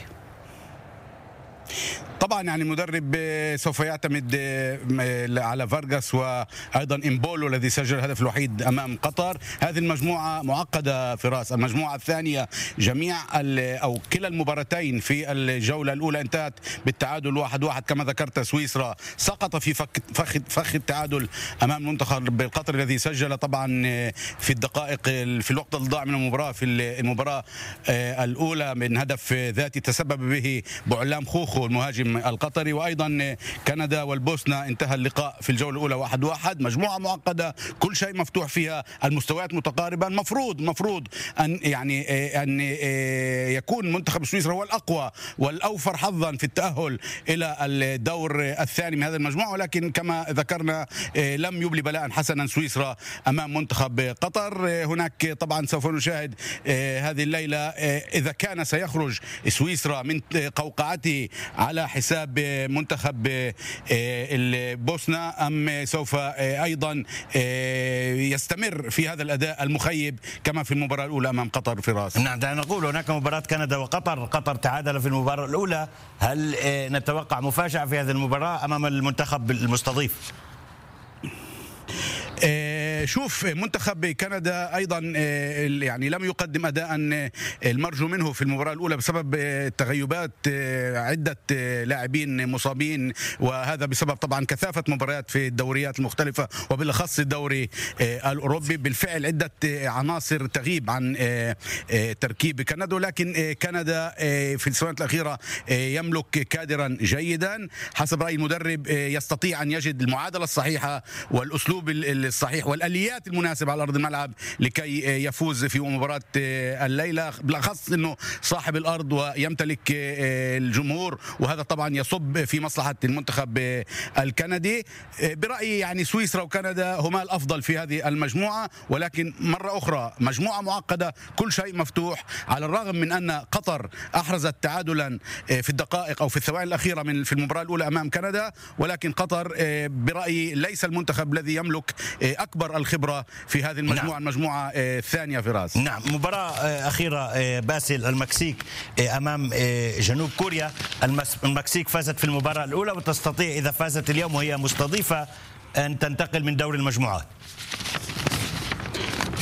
طبعا يعني المدرب سوف يعتمد على فارغاس وايضا امبولو الذي سجل الهدف الوحيد امام قطر. هذه المجموعه معقده فراس. المجموعه الثانيه جميع او كلا المباراتين في الجوله الاولى انتهت بالتعادل 1-1. كما ذكرت سويسرا سقط في فخ التعادل امام المنتخب القطري الذي سجل طبعا في الدقائق في الوقت الضائع من المباراه في المباراه الاولى من هدف ذاتي تسبب به بعلام خوخو المهاجم القطري. وايضا كندا والبوسنه انتهى اللقاء في الجوله الاولى 1-1. مجموعه معقده، كل شيء مفتوح فيها، المستويات متقاربه. مفروض ان يكون منتخب سويسرا هو الاقوى والاوفر حظا في التاهل الى الدور الثاني من هذه المجموعه، ولكن كما ذكرنا لم يبلي بلاء حسنا سويسرا امام منتخب قطر. هناك طبعا سوف نشاهد هذه الليله اذا كان سيخرج سويسرا من قوقعته على حساب منتخب البوسنة أم سوف أيضا يستمر في هذا الأداء المخيب كما في المباراة الأولى أمام قطر فراس. نعم، دعنا نقول هناك مباراة كندا وقطر. قطر تعادل في المباراة الأولى. هل نتوقع مفاجأة في هذه المباراة أمام المنتخب المستضيف؟ شوف، منتخب كندا ايضا يعني لم يقدم اداء المرجو منه في المباراه الاولى بسبب تغيبات عده لاعبين مصابين، وهذا بسبب طبعا كثافه مباريات في الدوريات المختلفه وبالاخص الدوري الاوروبي. بالفعل عده عناصر تغيب عن تركيب كندا، لكن كندا في السنوات الاخيره يملك كادرا جيدا. حسب راي المدرب يستطيع ان يجد المعادله الصحيحه والاسلوب الصحيح والاليات المناسبه على ارض الملعب لكي يفوز في مباراه الليله، بالاخص انه صاحب الارض ويمتلك الجمهور، وهذا طبعا يصب في مصلحه المنتخب الكندي. برايي يعني سويسرا وكندا هما الافضل في هذه المجموعه، ولكن مره اخرى مجموعه معقده، كل شيء مفتوح. على الرغم من ان قطر احرزت تعادلا في الدقائق او في الثواني الاخيره في المباراه الاولى امام كندا، ولكن قطر برايي ليس المنتخب الذي يملك اكبر الخبره في هذه المجموعه. نعم. المجموعه الثانيه فراس. نعم. مباراه اخيره باسل، المكسيك امام جنوب كوريا. المكسيك فازت في المباراه الاولى وتستطيع اذا فازت اليوم وهي مستضيفه ان تنتقل من دور المجموعات.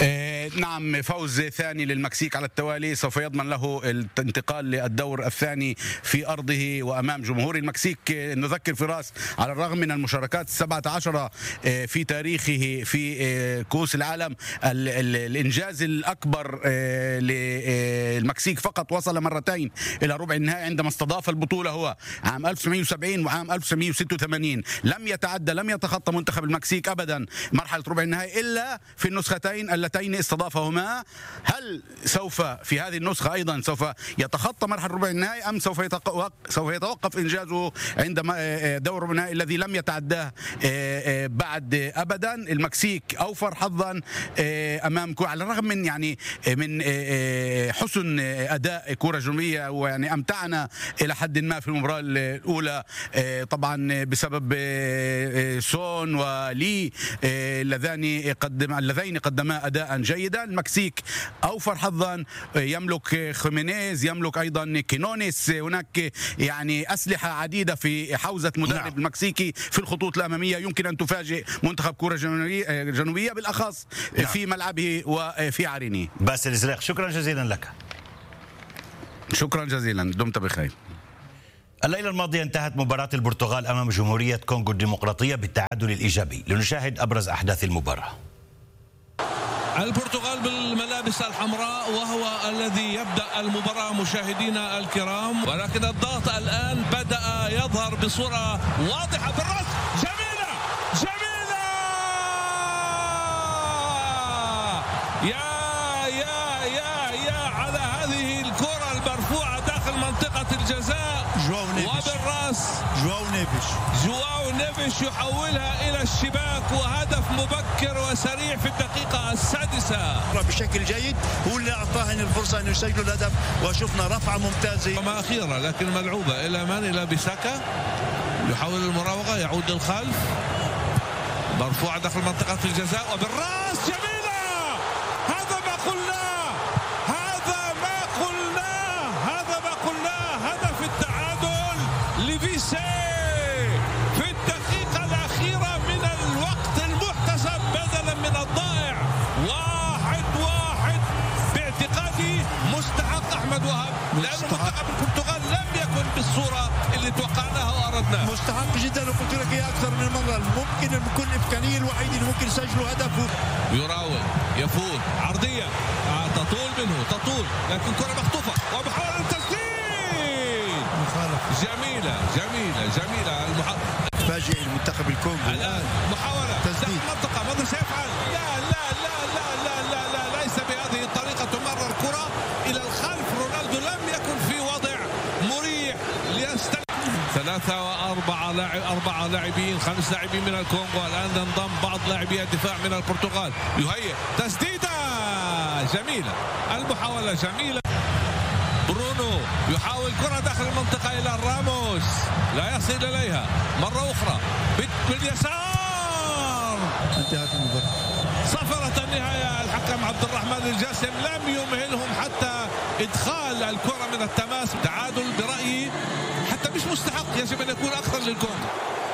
نعم، فوز ثاني للمكسيك على التوالي سوف يضمن له الانتقال للدور الثاني في أرضه وأمام جمهور المكسيك. نذكر فراس على الرغم من المشاركات 17 في تاريخه في كؤوس العالم، الإنجاز الأكبر للمكسيك فقط وصل مرتين إلى ربع النهائي عندما استضاف البطولة، هو عام 1970 وعام 1986. لم يتخطى منتخب المكسيك أبدا مرحلة ربع النهائي إلا في النسختين اللتين استضافهما. هل سوف في هذه النسخة أيضا سوف يتخطى مرحلة ربع النهائي أم سوف يتوقف إنجازه عند دور ربع النهائي الذي لم يتعداه بعد أبدا؟ المكسيك أوفر حظا أمام على الرغم من من حسن أداء كرة جنوبية، ويعني أمتعنا إلى حد ما في المباراة الأولى طبعا بسبب سون ولي اللذين قدما أداء جيدا. المكسيك أوفر حظا، يملك خيمينيز، يملك أيضا كينونيس، هناك أسلحة عديدة في حوزة مدرب المكسيكي في الخطوط الأمامية يمكن أن تفاجئ منتخب كرة جنوبية بالأخص في ملعبه وفي عرينه. باسل إزريق، شكرا جزيلا لك. شكرا جزيلا، دمت بخير. الليلة الماضية انتهت مباراة البرتغال أمام جمهورية كونغو الديمقراطية بالتعادل الإيجابي. لنشاهد أبرز أحداث المباراة. البرتغال بالملابس الحمراء وهو الذي يبدأ المباراة مشاهدينا الكرام، ولكن الضغط الآن بدأ يظهر بصورة واضحة بالرأس. جميلة جميلة، يا على هذه الكرة المرفوعة داخل منطقة الجزاء وبالرأس. جواو نيفيش يحولها إلى الشباك، وهدف مبكر وسريع في الدقيقة السادسة بشكل جيد. هو اللي أعطاه الفرصة أن يسجل الهدف، وشفنا رفعة ممتازة وما أخيرة، لكن ملعوبة إلى من؟ إلى بيساكا، يحاول المراوغة، يعود للخلف، مرفوعة داخل منطقة الجزاء وبالرأس. جميلة، هذا ما قلناه، هدف التعادل لبيسي في الدقيقة الأخيرة من الوقت المحتسب بدلا من الضائع. 1-1 باعتقادي مستحق أحمد وهب، لأن منتخب البرتغال لم يكن بالصورة اللي توقعناها وأردناها. مستحق جدا، وقلت لك إياه أكثر من مرة. ممكن يكون الإمكانية الوحيدة اللي ممكن يسجلوا هدفه. يراوغ، يفوت عرضية تطول منه، لكن كرة مخطوفة ومحاولة التسديد. جميلة فاجئ المنتخب الكونغو الآن. محاولة تسديد منطقة، ماذا سيفعل؟ لا ليس بهذه الطريقة تمرر كرة إلى الخلف. رونالدو لم يكن في وضع مريح ليستلم. 3 و4 لاعبين، 5 لاعبين من الكونغو. الآن انضم بعض لاعبي الدفاع من البرتغال. يهيئ تسديدة جميلة، المحاولة جميلة. برونو يحاول كرة داخل المنطقة إلى راموس، لا يصل إليها مرة أخرى باليسار. انتهت المباراة، صفرت النهاية. الحكم عبد الرحمن الجاسم لم يمهلهم حتى إدخال الكرة من التماس. تعادل برأيي حتى مش مستحق، يجب أن يكون أكثر للكونغو.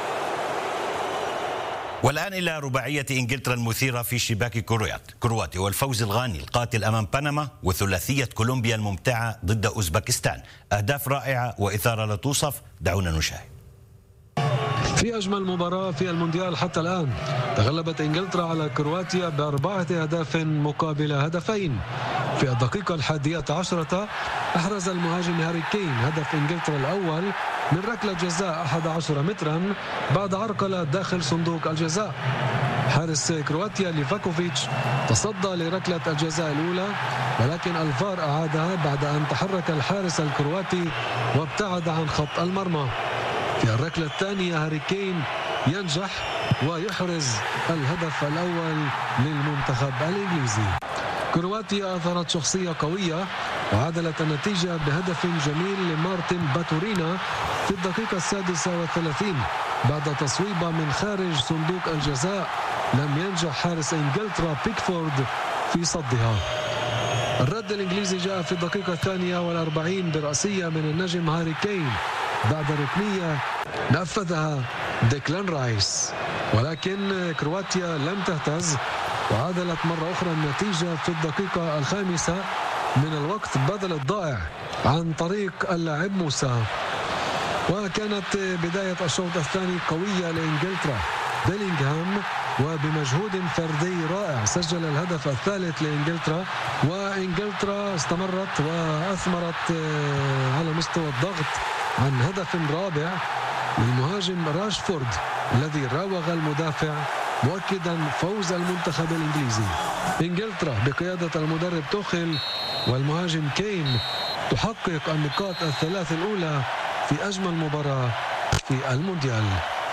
والآن إلى رباعية إنجلترا المثيرة في شباك كرواتيا، والفوز الغاني القاتل أمام بنما، وثلاثية كولومبيا الممتعة ضد أوزبكستان. أهداف رائعة وإثارة لا توصف، دعونا نشاهد. في أجمل مباراة في المونديال حتى الآن، تغلبت إنجلترا على كرواتيا ب4 أهداف مقابل هدفين. في الدقيقة 11 أحرز المهاجم هاري كين هدف إنجلترا الأول من ركلة جزاء 11 مترا بعد عرقلة داخل صندوق الجزاء. حارس كرواتيا ليفاكوفيتش تصدى لركلة الجزاء الأولى، ولكن الفار أعادها بعد أن تحرك الحارس الكرواتي وابتعد عن خط المرمى. في الركلة الثانية هاري كين ينجح ويحرز الهدف الأول للمنتخب الإنجليزي. كرواتيا أظهرت شخصية قوية وعادلت النتيجة بهدف جميل لمارتن باتورينا في الدقيقة 36 بعد تصويبة من خارج صندوق الجزاء لم ينجح حارس إنجلترا بيكفورد في صدها. الرد الإنجليزي جاء في الدقيقة 42 برأسية من النجم هاري كين بعد ركنية نفذها ديكلان رايس، ولكن كرواتيا لم تهتز وعادلت مرة أخرى النتيجة في الدقيقة 5 من الوقت بدل الضائع عن طريق اللاعب موسى. وكانت بداية الشوط الثاني قوية لإنجلترا. بيلينغهام وبمجهود فردي رائع سجل الهدف الثالث لإنجلترا، وإنجلترا استمرت وأثمرت على مستوى الضغط عن هدف رابع للمهاجم راشفورد الذي راوغ المدافع، مؤكدا فوز المنتخب الإنجليزي. إنجلترا بقيادة المدرب توخيل والمهاجم كين تحقق النقاط الثلاث الأولى في أجمل مباراة في المونديال.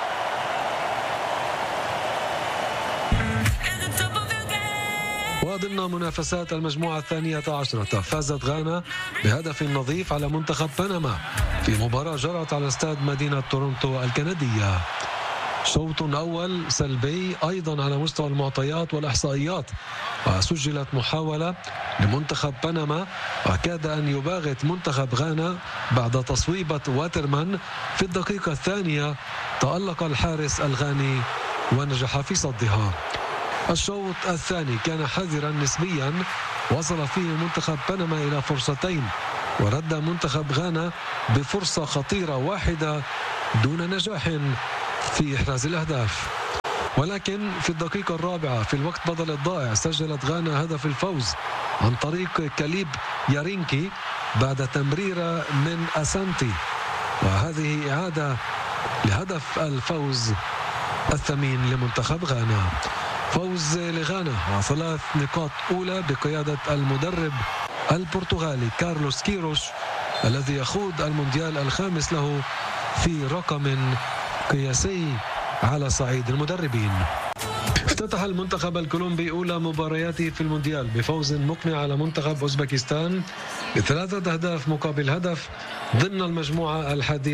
وضمن منافسات المجموعة 12 فازت غانا بهدف نظيف على منتخب بنما في مباراة جرت على استاد مدينة تورونتو الكندية. شوط أول سلبي أيضا على مستوى المعطيات والإحصائيات، وسجلت محاولة لمنتخب بنما وكاد أن يباغت منتخب غانا بعد تصويبة واترمان في الدقيقة الثانية. تألق الحارس الغاني ونجح في صدها. الشوط الثاني كان حذرا نسبيا، وصل فيه منتخب بنما إلى فرصتين، ورد منتخب غانا بفرصة خطيرة واحدة دون نجاح في إحراز الأهداف. ولكن في الدقيقة الرابعة في الوقت بدل الضائع سجلت غانا هدف الفوز عن طريق كاليب يارينكي بعد تمريرة من أسانتي، وهذه إعادة لهدف الفوز الثمين لمنتخب غانا. فوز لغانا وثلاث نقاط أولى بقيادة المدرب البرتغالي كارلوس كيروش الذي يخوض المونديال الخامس له في رقم قياسي على صعيد المدربين. افتتح المنتخب الكولومبي أولى مبارياته في المونديال بفوز مقنع على منتخب أوزبكستان ب3 أهداف مقابل هدف ضمن المجموعة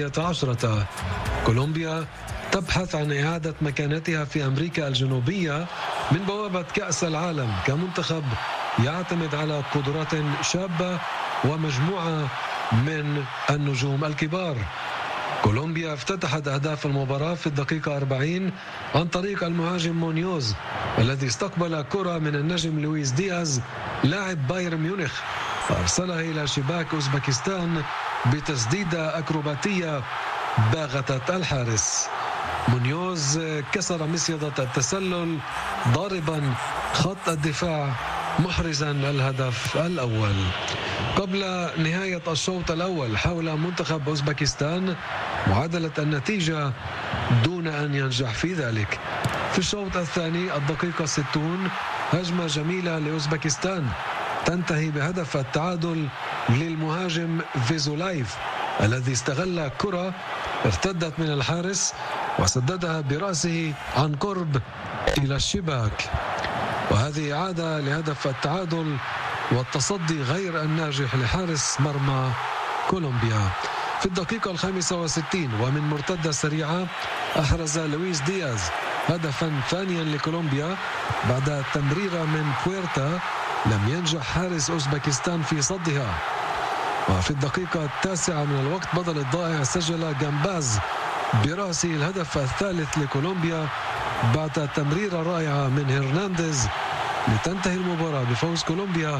11. كولومبيا تبحث عن إعادة مكانتها في أمريكا الجنوبية من بوابة كأس العالم كمنتخب يعتمد على قدرات شابة ومجموعة من النجوم الكبار. كولومبيا افتتحت أهداف المباراة في الدقيقة 40 عن طريق المهاجم مونيوز الذي استقبل كرة من النجم لويس دياز لاعب بايرن ميونخ فأرسلها إلى شباك أوزبكستان بتسديدة أكروباتية باغتت الحارس. مونيوز كسر مصيدة التسلل ضاربا خط الدفاع محرزا الهدف الأول. قبل نهاية الشوط الأول حاول منتخب أوزبكستان معادلة النتيجة دون أن ينجح في ذلك. في الشوط الثاني الدقيقة 60 هجمة جميلة لأوزبكستان تنتهي بهدف التعادل للمهاجم فيزولايف الذي استغل كرة ارتدت من الحارس وسددها برأسه عن قرب إلى الشباك، وهذه إعادة لهدف التعادل والتصدي غير الناجح لحارس مرمى كولومبيا. في الدقيقة 65 ومن مرتدة سريعة أحرز لويس دياز هدفا ثانيا لكولومبيا بعد تمريرة من بويرتا لم ينجح حارس أوزبكستان في صدها. وفي الدقيقة 9 من الوقت بدل الضائع سجل جامباز برأسه الهدف الثالث لكولومبيا بعد تمريرة رائعة من هرنانديز لتنتهي المباراة بفوز كولومبيا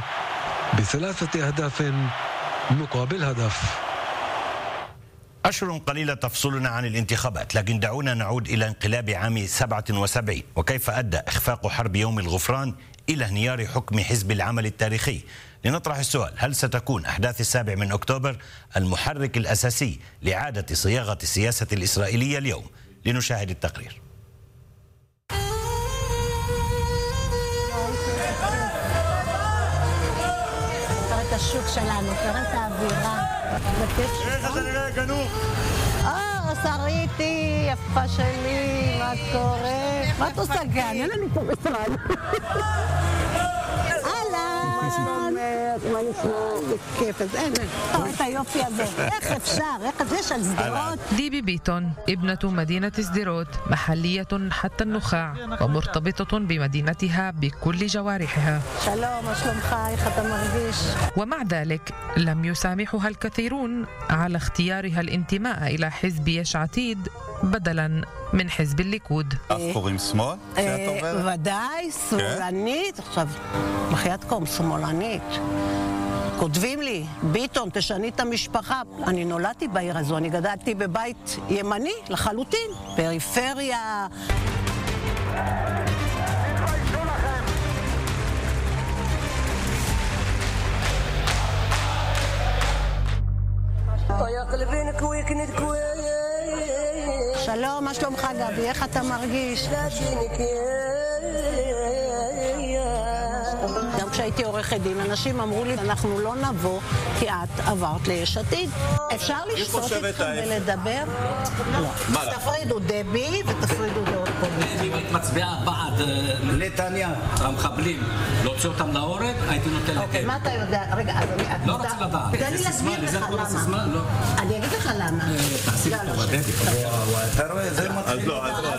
ب3 أهداف مقابل هدف. أشهر قليلة تفصلنا عن الانتخابات، لكن دعونا نعود إلى انقلاب عام 77 وكيف أدى إخفاق حرب يوم الغفران إلى انهيار حكم حزب العمل التاريخي. لنطرح السؤال: هل ستكون أحداث 7 من أكتوبر المحرك الأساسي لإعادة صياغة السياسة الإسرائيلية اليوم؟ لنشاهد التقرير. الشوق שלנו, תראה את האווירה. איך את נראה גנוך? שריתי, יפה שלי, מה קורה? מה את עושה גן? אין לנו פה משרד. מה נשמע? בכיף, אז אין. תראו את היופי הזה. איך אפשר? איך יש על סדרות? ديبي بيتون ابنة مدينة سديروت، محلية حتى النخاع ومرتبطة بمدينتها بكل جوارحها. שלום, מה שלומך? איך אתה מרגיש? ومع ذلك لم يسامحها الكثيرون على اختيارها الانتماء إلى حزب يش عتيد بدلا من حزب الليكود. קוראים שמאל? ודאי, שמאלנית. עכשיו, בחייתכם, שמאלנית. כותבים לי, ביטון, תשני את המשפחה. אני נולדתי בעיר הזו, אני גדלתי בבית ימני לחלוטין, פריפריה. שלום, מה שלומך גבי? איך אתה מרגיש? גם כשהייתי עורכת דין, אנשים אמרו לי, אנחנו לא נבוא כי את עברת ליש עתיד. אפשר לשתות איתכם ולדבר? לא. תפרידו דבי ותפרידו דעות פוליטיות. אני מצביעה בעד נתניה, המחבלים, להוציא אותם להורג, הייתי נותן לדבי. אוקיי, מה אתה יודע? רגע, אז אני... לא רוצה לדעת. תן לי להסביר לך למה. אני אגיד לך למה. תחסיד אותו בדבי. אתה רואה, זה מתחיל.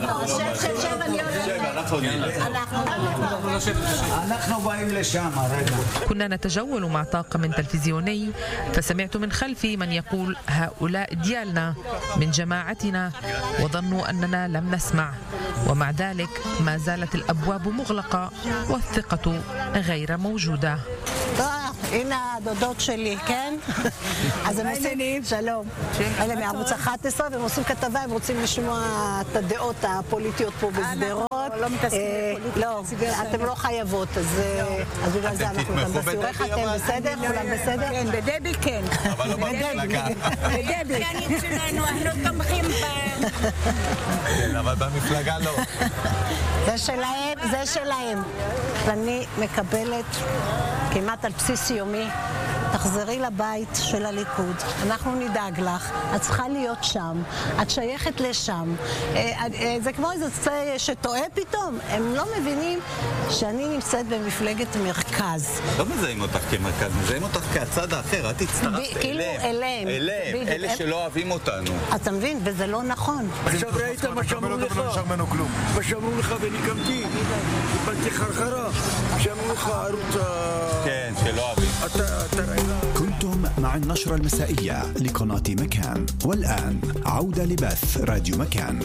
אנחנו באים לשם. كنا نتجول مع طاقم تلفزيوني فسمعت من خلفي من يقول هؤلاء ديالنا من جماعتنا وظنوا أننا لم نسمع ومع ذلك ما زالت الأبواب مغلقة والثقة غير موجودة. הנה הדודות שלי, כן? אז הם עושים, שלום. אלה מערוץ 11, והם עושים כתבה, הם רוצים לשמוע את הדעות הפוליטיות פה בשדרות. לא מתעסקים בפוליטיקה. לא, אתם לא חייבות, אז בגלל זה אנחנו גם בסיור. איך אתם בסדר? כולם בסדר? כן, בדבי כן. אבל לא במפלגה. בדבי. כן, שלנו, אנחנו תומכים בהם. כן, אבל במפלגה לא. זה שלהם, זה שלהם. אני מקבלת כמעט על בסיס יומי, תחזרי לבית של הליכוד, אנחנו נדאג לך, את צריכה להיות שם, את שייכת לשם. זה כמו איזה שטועה פתאום, הם לא מבינים שאני נמצאת במפלגת מרכז. לא מזהים אותך כמרכז, מזהים אותך כהצד האחר, את הצטרפת אליהם. אלה שלא אוהבים אותנו. אתה מבין? וזה לא נכון. עכשיו ראית מה שאמרו לך? מה שאמרו לך ונקמתי, קיבלתי חרחרה, שאמרו לך ערוץ כן, שלא אוהבים. كنتم مع النشرة المسائية لقناة مكان، والآن عودة لبث راديو مكان.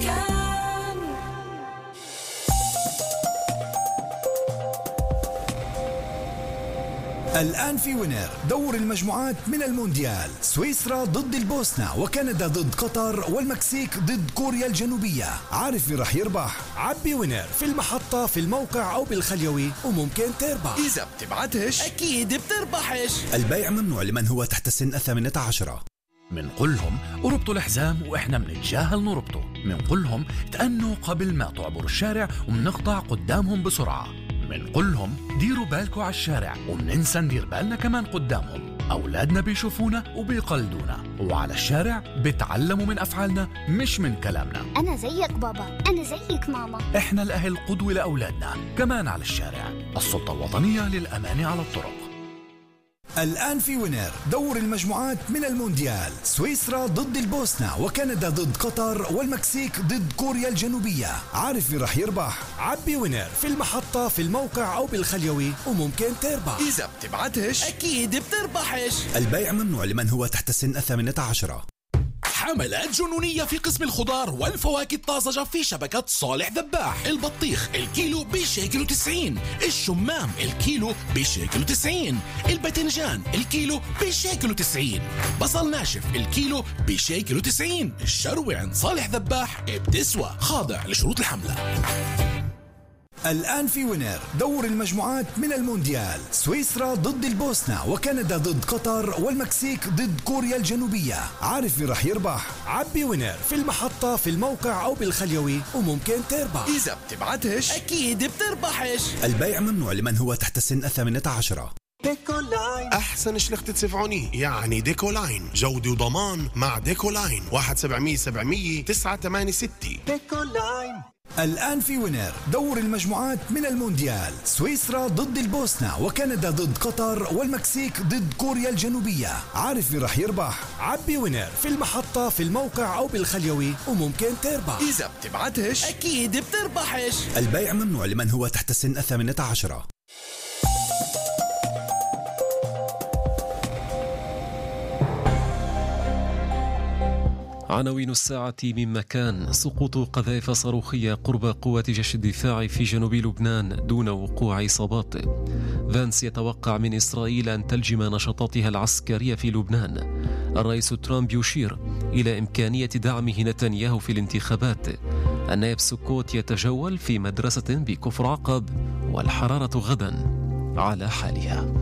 الآن في وينر دور المجموعات من المونديال، سويسرا ضد البوسنة وكندا ضد قطر والمكسيك ضد كوريا الجنوبية. عارف مين رح يربح؟ عبي وينر في المحطة في الموقع أو بالخليوي وممكن تربح. إذا بتبعتش أكيد بتربحش. البيع ممنوع لمن هو تحت السن 18. منقول لهم اربطوا الحزام واحنا منتجاهل نربطه، منقول لهم تأنوا قبل ما تعبروا الشارع ومنقطع قدامهم بسرعة، منقول لهم ديروا بالكوا على الشارع ومننسى ندير بالنا كمان قدامهم. أولادنا بيشوفونا وبيقلدونا، وعلى الشارع بيتعلموا من أفعالنا مش من كلامنا. أنا زيك بابا، أنا زيك ماما. إحنا الأهل قدوة لأولادنا كمان على الشارع. السلطة الوطنية للأمان على الطرق. الآن في وينر دور المجموعات من المونديال، سويسرا ضد البوسنة وكندا ضد قطر والمكسيك ضد كوريا الجنوبية. عارف مين رح يربح؟ عبي وينر في المحطة في الموقع أو بالخليوي وممكن تربح. إذا بتبعتش أكيد بتربحش. البيع ممنوع لمن هو تحت السن 18. حملات جنونية في قسم الخضار والفواكه الطازجة في شبكة صالح ذباح. البطيخ الكيلو بشيكل 90، الشمام الكيلو بشيكل 90، الباذنجان الكيلو بشيكل 90، بصل ناشف الكيلو بشيكل 90. الشروة عند صالح ذباح بتسوى، خاضع لشروط الحملة. الآن في وينر دور المجموعات من المونديال، سويسرا ضد البوسنة وكندا ضد قطر والمكسيك ضد كوريا الجنوبية. عارف مين رح يربح؟ عبي وينر في المحطة في الموقع أو بالخليوي وممكن تربح. إذا بتبعتش أكيد بتربحش. البيع ممنوع لمن هو تحت السن 18. ديكولاين أحسن شلخت تدفعوني، يعني ديكولاين جودة وضمان مع ديكولاين. 1-700-700-986. ديكولاين. الآن في وينر دور المجموعات من المونديال، سويسرا ضد البوسنة وكندا ضد قطر والمكسيك ضد كوريا الجنوبية. عارف مين رح يربح؟ عبي وينر في المحطة في الموقع أو بالخليوي وممكن تربح. إذا بتبعتش أكيد بتربحش. البيع ممنوع لمن هو تحت السن 18. عناوين الساعة من مكان: سقوط قذائف صاروخية قرب قوات جيش الدفاع في جنوب لبنان دون وقوع إصابات. فانس يتوقع من إسرائيل أن تلجم نشاطاتها العسكرية في لبنان. الرئيس ترامب يشير إلى إمكانية دعمه نتنياهو في الانتخابات. النائب سكوت يتجول في مدرسة بكفر عقب، والحرارة غدا على حالها.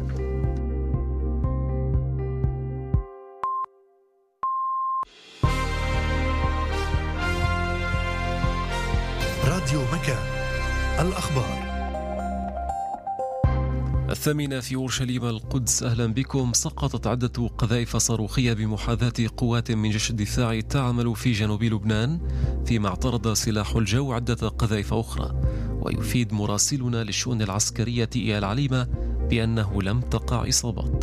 راديو مكان، الأخبار. 8 في أورشليم القدس، أهلا بكم. سقطت عدة قذائف صاروخية بمحاذاة قوات من جيش الدفاع تعمل في جنوب لبنان، فيما اعترض سلاح الجو عدة قذائف أخرى. ويفيد مراسلنا للشؤون العسكرية إيال عليمة بأنه لم تقع إصابات.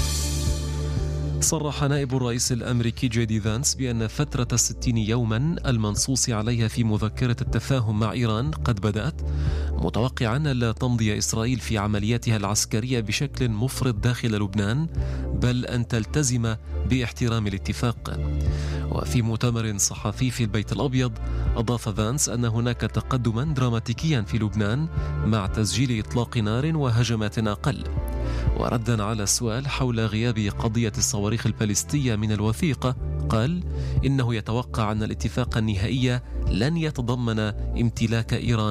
صرح نائب الرئيس الأمريكي جي دي فانس بأن فترة 60 يوما المنصوص عليها في مذكرة التفاهم مع إيران قد بدأت، متوقعا ألا تمضي إسرائيل في عملياتها العسكرية بشكل مفرط داخل لبنان، بل أن تلتزم باحترام الاتفاق. وفي مؤتمر صحفي في البيت الأبيض، أضاف فانس أن هناك تقدما دراماتيكيا في لبنان مع تسجيل إطلاق نار وهجمات أقل. وردا على السؤال حول غياب قضية الصواريخ البالستية من الوثيقة، قال إنه يتوقع أن الاتفاق النهائي لن يتضمن امتلاك إيران